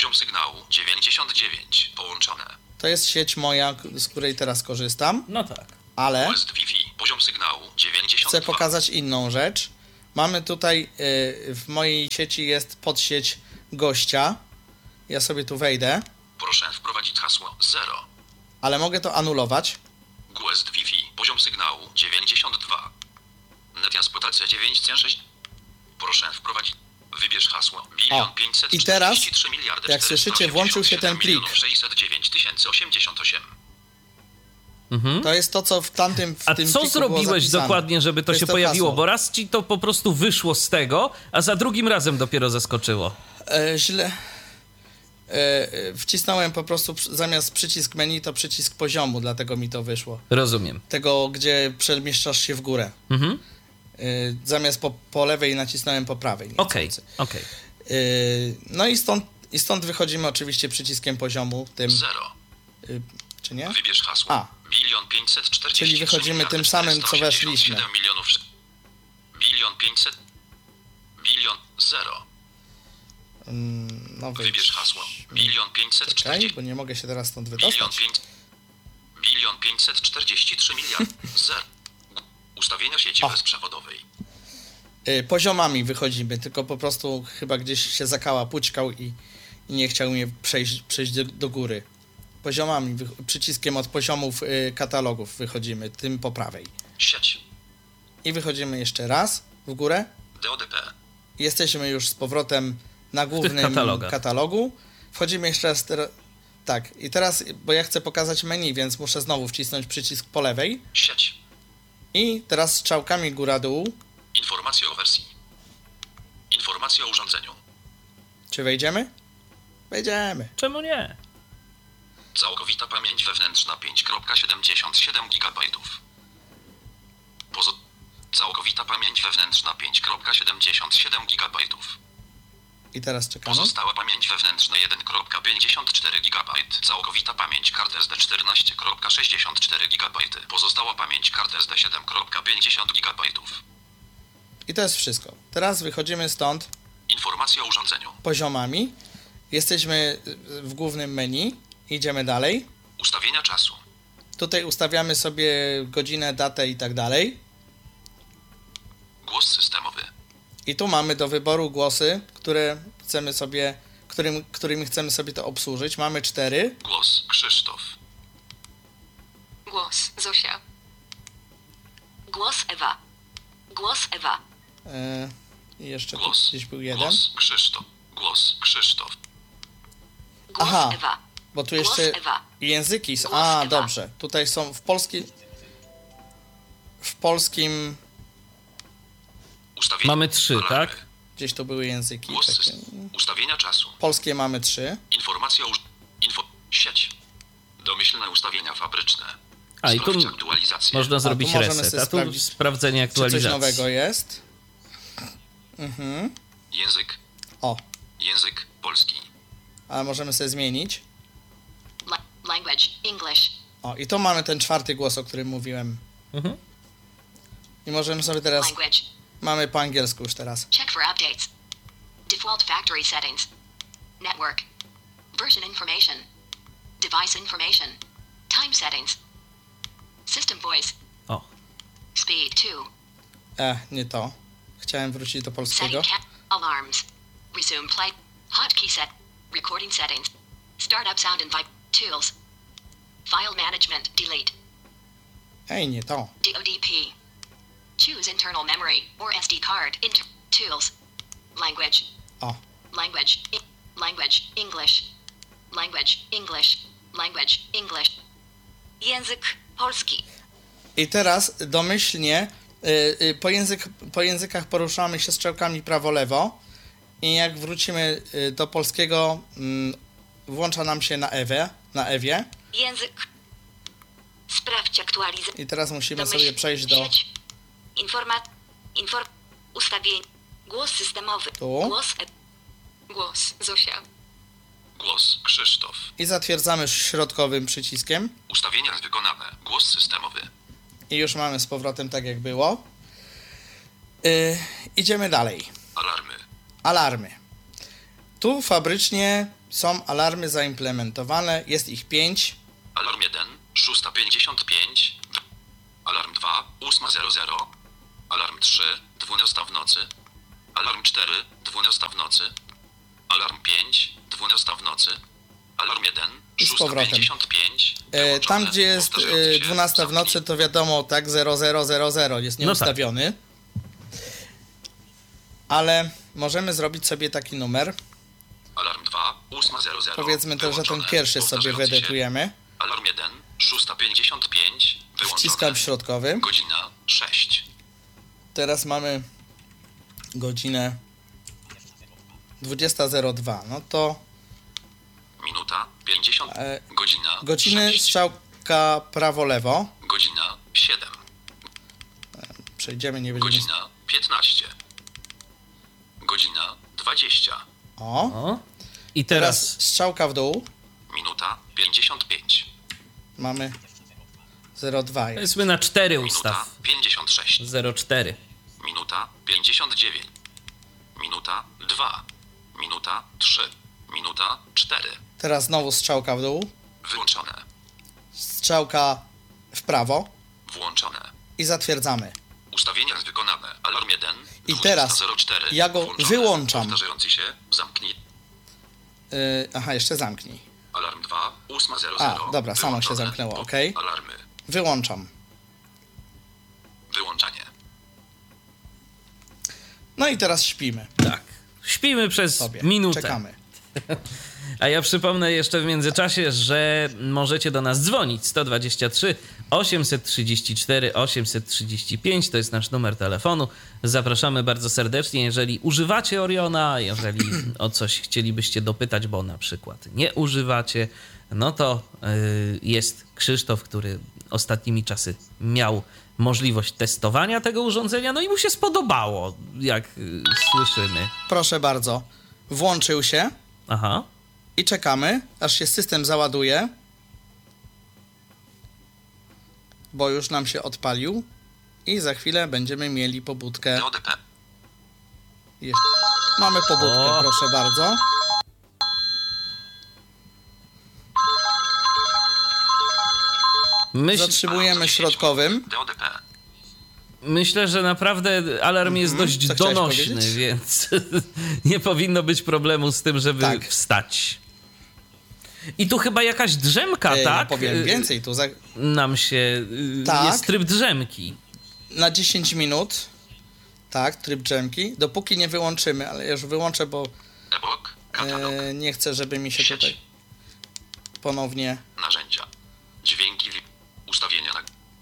Poziom sygnału 99. Połączone. To jest sieć moja, z której teraz korzystam. No tak. Ale West Wi-Fi. Poziom sygnału 92. chcę pokazać inną rzecz. Mamy tutaj, w mojej sieci jest podsieć gościa. Ja sobie tu wejdę, Proszę wprowadzić hasło 0. ale mogę to anulować. West Wi-Fi. Poziom sygnału 92. Netias PTC 9C6. Proszę wprowadzić. Wybierz hasło. 1 543 i teraz, miliardy jak słyszycie, włączył się ten plik. 609 088. To jest to, co w tamtym w A tym co pliku zrobiłeś było zapisane. dokładnie, żeby to jest się to pojawiło? hasło. Bo raz ci to po prostu wyszło z tego, a za drugim razem dopiero zaskoczyło. Źle. Wcisnąłem po prostu zamiast przycisk menu, to przycisk poziomu, dlatego mi to wyszło. Rozumiem. Tego, gdzie przemieszczasz się w górę. Zamiast po lewej nacisnąłem po prawej. Okej. No i stąd wychodzimy oczywiście przyciskiem poziomu, tym... 0. Czy nie? Wybierz hasło. 1 540 Czyli wychodzimy tym samym, co weszliśmy. 1 500 bilion 0. No Wybierz hasło. 1 540. Czekaj, bo nie mogę się teraz stąd wydostać. 1 543 miliard 0. Ustawienia sieci bezprzewodowej. Poziomami wychodzimy, tylko po prostu chyba gdzieś się pućkał i nie chciał mnie przejść do góry. Poziomami, przyciskiem od poziomów katalogów wychodzimy, tym po prawej. Sieć. I wychodzimy jeszcze raz w górę. DODP. Jesteśmy już z powrotem na głównym katalogu. Wchodzimy jeszcze raz. Tak, i teraz, bo ja chcę pokazać menu, więc muszę znowu wcisnąć przycisk po lewej. Sieć. I teraz strzałkami góra-dół. Informacje o wersji. Informacje o urządzeniu. Czy wejdziemy? Wejdziemy. Czemu nie? Całkowita pamięć wewnętrzna 5,77 GB. Całkowita pamięć wewnętrzna 5,77 GB. I teraz czekamy. Pozostała pamięć wewnętrzna 1,54 GB. Całkowita pamięć kart SD 14,64 GB. Pozostała pamięć kart SD 7,50 GB. I to jest wszystko. Teraz wychodzimy stąd. Informacje o urządzeniu. Poziomami. Jesteśmy w głównym menu. Idziemy dalej. Ustawienia czasu. Tutaj ustawiamy sobie godzinę, datę i tak dalej. Głos systemowy. I tu mamy do wyboru głosy, które chcemy sobie, którymi chcemy sobie to obsłużyć. Mamy 4. Głos Krzysztof. Głos Zosia. Głos Ewa. Głos Ewa. I jeszcze tu Głos. gdzieś był jeden. Głos Krzysztof. Głos Krzysztof. Głos Aha, Ewa. bo tu Głos jeszcze Ewa. języki są. Głos A, Ewa. dobrze. Tutaj są w polskim Ustawienia. Mamy 3, Alarmy. tak? gdzieś tu były języki. Głos Takie. system. Ustawienia czasu. Polskie mamy 3. Informacja o... Sieć. Domyślne ustawienia fabryczne. A i tu Sprawdź aktualizację. można zrobić możemy reset, sobie a tu sprawdzić, sprawdzenie Czy coś aktualizacji. nowego jest? Język. O, Język polski. ale możemy sobie zmienić. Language English. O, i tu mamy ten 4. głos, o którym mówiłem. I możemy sobie teraz... Language. Mamy po angielsku już teraz. Check for updates. Default factory settings. Network. Version information. Device information. Time settings. System voice. O, Speed 2. Nie to. Chciałem wrócić do polskiego. Setting alarms. Resume play. Hotkey set. Recording settings. Startup sound and vibe. Tools. File management. Delete. Ej, nie to. DODP. Choose internal memory or SD card. Tools. Language. O. Language. Language. English. Language. English. Language. English. Język polski. I teraz domyślnie po językach poruszamy się strzałkami prawo-lewo i jak wrócimy do polskiego, włącza nam się na Ewie. Język. Sprawdź aktualizację. I teraz musimy sobie przejść do... Ustawień. Głos systemowy. Tu. Głos Zosia. Głos Krzysztof. I zatwierdzamy środkowym przyciskiem. Ustawienia wykonane. Głos systemowy. I już mamy z powrotem tak jak było. Idziemy dalej. Alarmy. Alarmy. Tu fabrycznie są alarmy zaimplementowane, jest ich 5. Alarm 1, 6:55. Alarm 2, 8:00. Alarm 3, 12 w nocy. Alarm 4, 12 w nocy. Alarm 5, 12 w nocy. Alarm 1, I z powrotem. 6:55. Tam, gdzie jest 12 w nocy, to wiadomo, tak, 0000 jest nieustawiony. No tak. Ale możemy zrobić sobie taki numer. Alarm 2, 8:00. Powiedzmy też, że ten pierwszy sobie wyedytujemy. Alarm 1, 6:55. Wciskam środkowy. Godzina 6. Teraz mamy godzinę 20:02. No to minuta 50. Godzina godziny 6. strzałka prawo-lewo. Godzina 7. Przejdziemy, nie będziemy... Godzina 15. Godzina 20. O. I teraz strzałka w dół. Minuta 55. Mamy 0,2. Powiedzmy na 4 ustaw. Minuta 56. 0,4. Minuta 59. Minuta 2. Minuta 3. Minuta 4. Teraz znowu strzałka w dół. Wyłączone. Strzałka w prawo. Włączone. I zatwierdzamy. Ustawienia wykonane. Alarm 1. I teraz 04, ja go włączone. wyłączam. Powtarzający się. Zamknij. Aha, jeszcze zamknij. Alarm 2. 8:00. A, dobra, samo się zamknęło, ok. Alarmy. Wyłączam. Wyłączanie. No i teraz śpimy. Tak. Śpimy przez sobie. minutę. Czekamy. A ja przypomnę jeszcze w międzyczasie, że możecie do nas dzwonić 123 834 835, to jest nasz numer telefonu. Zapraszamy bardzo serdecznie, jeżeli używacie Oriona, jeżeli o coś chcielibyście dopytać, bo na przykład nie używacie, no to jest Krzysztof, który ostatnimi czasy miał możliwość testowania tego urządzenia, no i mu się spodobało, jak słyszymy. Proszę bardzo. Włączył się. Aha. I czekamy, aż się system załaduje, bo już nam się odpalił i za chwilę będziemy mieli pobudkę. DODP. Mamy pobudkę, proszę bardzo. Zatrzymujemy środkowym. DODP. Myślę, że naprawdę alarm jest dość donośny, więc nie powinno być problemu z tym, żeby wstać. I tu chyba jakaś drzemka, tak? Ja powiem więcej. Tu nam się... jest tryb drzemki. Na 10 minut. Tak, tryb drzemki. Dopóki nie wyłączymy, ale ja już wyłączę, bo nie chcę, żeby mi się tutaj ponownie... Narzędzia. Dźwięki. Ustawienia.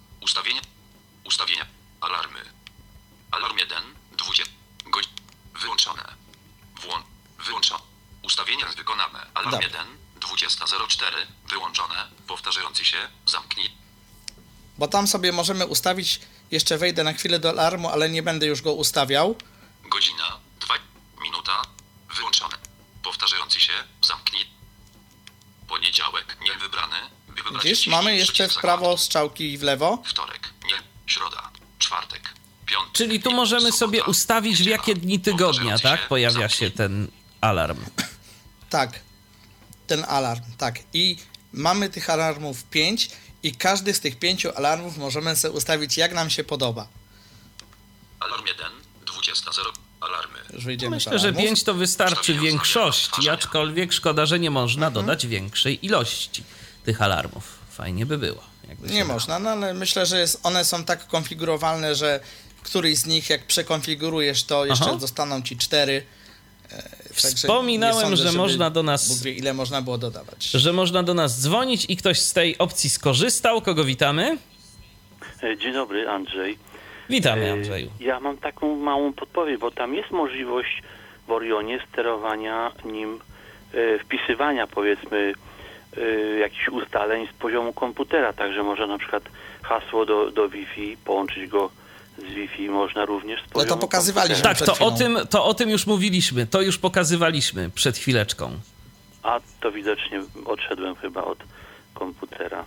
Ustawienia. Alarmy. Alarm 1. 20. Wyłączone. Wyłączone. Ustawienia wykonane. Alarm 1. 20:04. Wyłączone. Powtarzający się. Zamknij. Bo tam sobie możemy ustawić, jeszcze wejdę na chwilę do alarmu, ale nie będę już go ustawiał. Godzina. 2. Minuta. Wyłączone. Powtarzający się. Zamknij. Poniedziałek. Nie wybrany. Widzisz, mamy jeszcze w prawo strzałki i w lewo. Wtorek. Nie. Środa. Czwartek. Piątek. Czyli tu możemy sobie ustawić, w jakie dni tygodnia, tak? Pojawia się ten alarm. Tak. Ten alarm, tak. I mamy tych alarmów 5 i każdy z tych 5 alarmów możemy sobie ustawić, jak nam się podoba. Alarm 1. 20:00. Alarmy. Już wyjdziemy. Myślę, że 5 to wystarczy w większości, aczkolwiek szkoda, że nie można dodać większej ilości tych alarmów. Fajnie by było. Nie można, no ale myślę, że one są tak konfigurowalne, że któryś z nich, jak przekonfigurujesz, to jeszcze zostaną ci 4. Wspominałem, że można do nas... Bóg wie, ile można było dodawać. Że można do nas dzwonić i ktoś z tej opcji skorzystał. Kogo witamy? Dzień dobry, Andrzej. Witamy, Andrzeju. Ja mam taką małą podpowiedź, bo tam jest możliwość w Orionie sterowania nim, wpisywania, powiedzmy, jakichś ustaleń z poziomu komputera, także można na przykład hasło do Wi-Fi, połączyć go z Wi-Fi można również z poziomu No to pokazywaliśmy komputera. Tak, to o tym już mówiliśmy, to już pokazywaliśmy przed chwileczką. A to widocznie odszedłem chyba od komputera.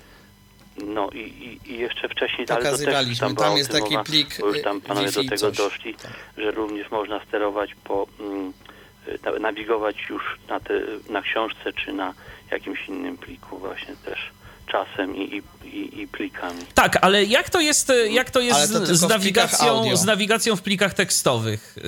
No i jeszcze wcześniej pokazywaliśmy, tam jest taki plik bo już tam panowie Wi-Fi, do tego coś. doszli, że również można sterować po nawigować już na książce czy na jakimś innym pliku właśnie też czasem i plikami. Tak, ale jak to jest z nawigacją w plikach tekstowych?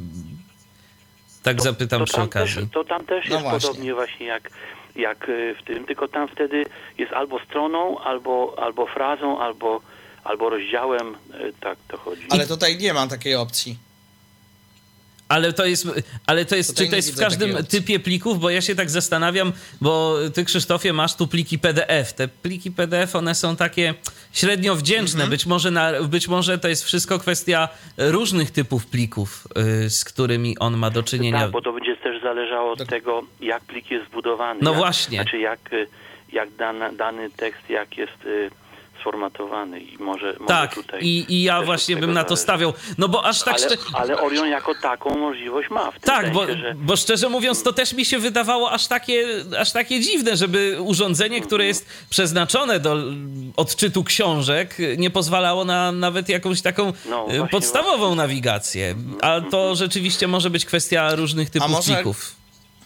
Tak zapytam przy okazji. To tam też jest podobnie właśnie jak w tym, tylko tam wtedy jest albo stroną, albo frazą, albo rozdziałem, tak to chodzi. Ale tutaj nie ma takiej opcji. Ale to jest czy to jest w każdym typie plików? Bo ja się tak zastanawiam, bo ty, Krzysztofie, masz tu pliki PDF. Te pliki PDF, one są takie średnio wdzięczne. Być może to jest wszystko kwestia różnych typów plików, z którymi on ma do czynienia. Tak, bo to będzie też zależało od tego, jak plik jest zbudowany. No właśnie. Znaczy jak dany tekst, jak jest sformatowany i może tak, tutaj... i ja właśnie bym na to stawiał. No bo aż tak... Ale Orion jako taką możliwość ma. W tym tak, sensie, bo szczerze mówiąc, to też mi się wydawało aż takie dziwne, żeby urządzenie, które jest przeznaczone do odczytu książek, nie pozwalało na nawet jakąś taką podstawową nawigację. A to rzeczywiście może być kwestia różnych typów plików.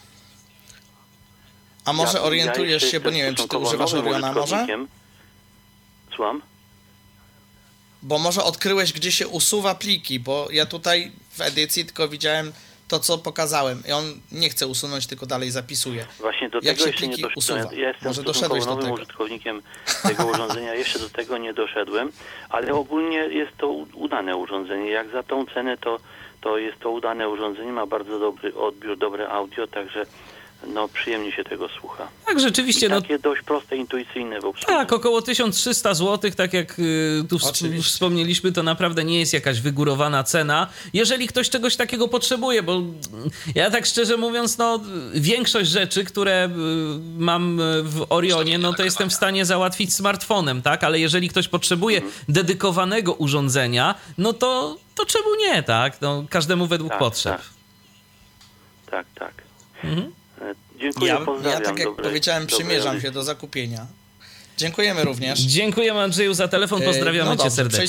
A może orientujesz się, bo nie wiem, czy ty używasz Oriona może? Słucham? Bo może odkryłeś, gdzie się usuwa pliki, bo ja tutaj w edycji tylko widziałem to, co pokazałem i on nie chce usunąć, tylko dalej zapisuje. Właśnie do tego jeszcze nie doszedłem. Ja jestem stosunkowo nowym użytkownikiem tego urządzenia, jeszcze do tego nie doszedłem, ale ogólnie jest to udane urządzenie. Jak za tą cenę, to jest to udane urządzenie, ma bardzo dobry odbiór, dobre audio, także przyjemnie się tego słucha. Tak, rzeczywiście. I takie dość proste, intuicyjne w obsłudze. Tak, około 1300 zł, tak jak tu wspomnieliśmy, to naprawdę nie jest jakaś wygórowana cena. Jeżeli ktoś czegoś takiego potrzebuje, bo ja tak szczerze mówiąc, większość rzeczy, które mam w Orionie, to jestem w stanie załatwić smartfonem, tak? Ale jeżeli ktoś potrzebuje dedykowanego urządzenia, to czemu nie, tak? Każdemu według potrzeb. Tak. Dziękuję, pozdrawiam. Ja tak jak powiedziałem, przymierzam się do zakupienia. Dziękujemy również. Dziękujemy, Andrzeju, za telefon, pozdrawiamy cię serdecznie.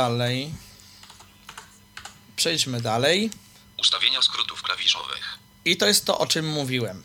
Przejdźmy dalej. Ustawienia skrótów klawiszowych. I to jest to, o czym mówiłem.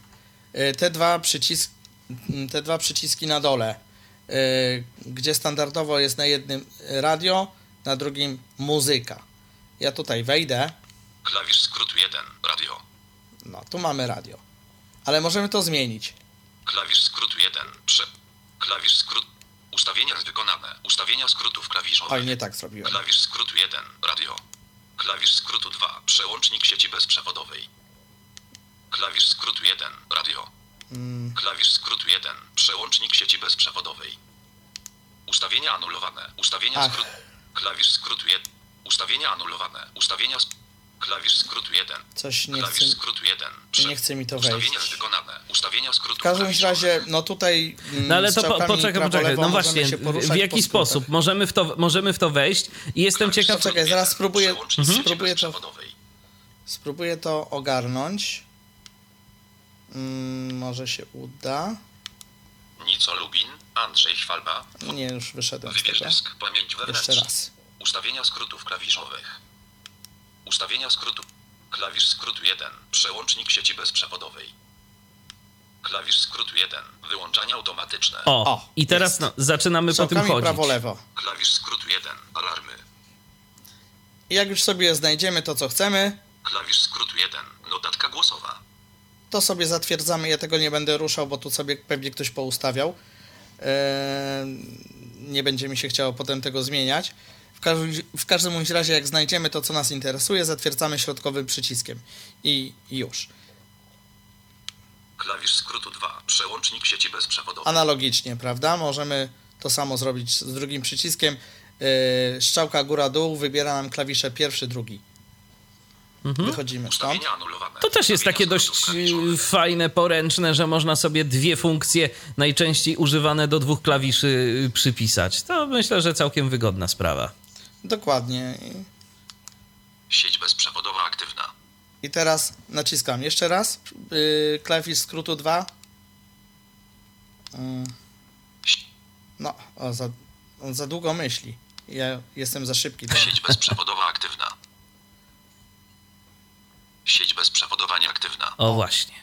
Te dwa przyciski na dole, gdzie standardowo jest na jednym radio, na drugim muzyka. Ja tutaj wejdę. Klawisz skrótu 1, radio. Tu mamy radio. Ale możemy to zmienić. Klawisz skrótu 1, klawisz skrót. Ustawienia wykonane. Ustawienia skrótów klawiszowych. Oj, nie tak zrobiłem. Klawisz skrótu 1, radio. Klawisz skrótu 2, przełącznik sieci bezprzewodowej. Klawisz skrótu 1, radio. Klawisz skrótu 1, przełącznik sieci bezprzewodowej. Ustawienia anulowane. Ustawienia skrótu. Klawisz skrótu 1. Ustawienia anulowane. Ustawienia klawisz skrótu 1. Coś nie klawisz chce, skrótu 1. Nie chce mi to wejść. Ustawienia wykonane. Ustawienia skrótu. W każdym razie, tutaj ale to poczekaj. Właśnie, w jaki sposób możemy w to wejść i jestem ciekaw... Poczekaj, zaraz spróbuję to ogarnąć. Może się uda. Nico Lubin, Andrzej Chwalba. Nie, już wyszedłem Wybierz dysk, pamięć wewnętrzna. Jeszcze raz. Ustawienia skrótów klawiszowych. Ustawienia skrótu. Klawisz skrótu 1. Przełącznik sieci bezprzewodowej. Klawisz skrótu 1. Wyłączanie automatyczne. I teraz zaczynamy po tym chodzić. Prawo, lewo. Klawisz skrótu 1. Alarmy. I jak już sobie znajdziemy to, co chcemy. Klawisz skrótu 1. Notatka głosowa. To sobie zatwierdzamy. Ja tego nie będę ruszał, bo tu sobie pewnie ktoś poustawiał. Nie będzie mi się chciało potem tego zmieniać. W każdym razie, jak znajdziemy to, co nas interesuje, zatwierdzamy środkowym przyciskiem. I już. Klawisz skrótu 2. Przełącznik sieci bezprzewodowej. Analogicznie, prawda? Możemy to samo zrobić z drugim przyciskiem. Strzałka góra-dół wybiera nam klawisze pierwszy, drugi. Wychodzimy stąd. To też jest takie dość fajne, poręczne, że można sobie dwie funkcje najczęściej używane do dwóch klawiszy przypisać. To myślę, że całkiem wygodna sprawa. Dokładnie. Sieć bezprzewodowa aktywna. I teraz naciskam jeszcze raz klawisz skrótu 2. On za długo myśli. Ja jestem za szybki. Sieć bezprzewodowa aktywna. Sieć bezprzewodowa nieaktywna. aktywna. O właśnie.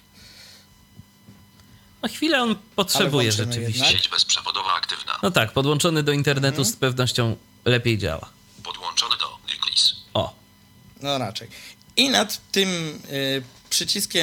No chwilę on potrzebuje rzeczywiście. Sieć bezprzewodowa aktywna. No tak, podłączony do internetu z pewnością lepiej działa. Podłączony do Diclis. O. No raczej. I nad tym przyciskiem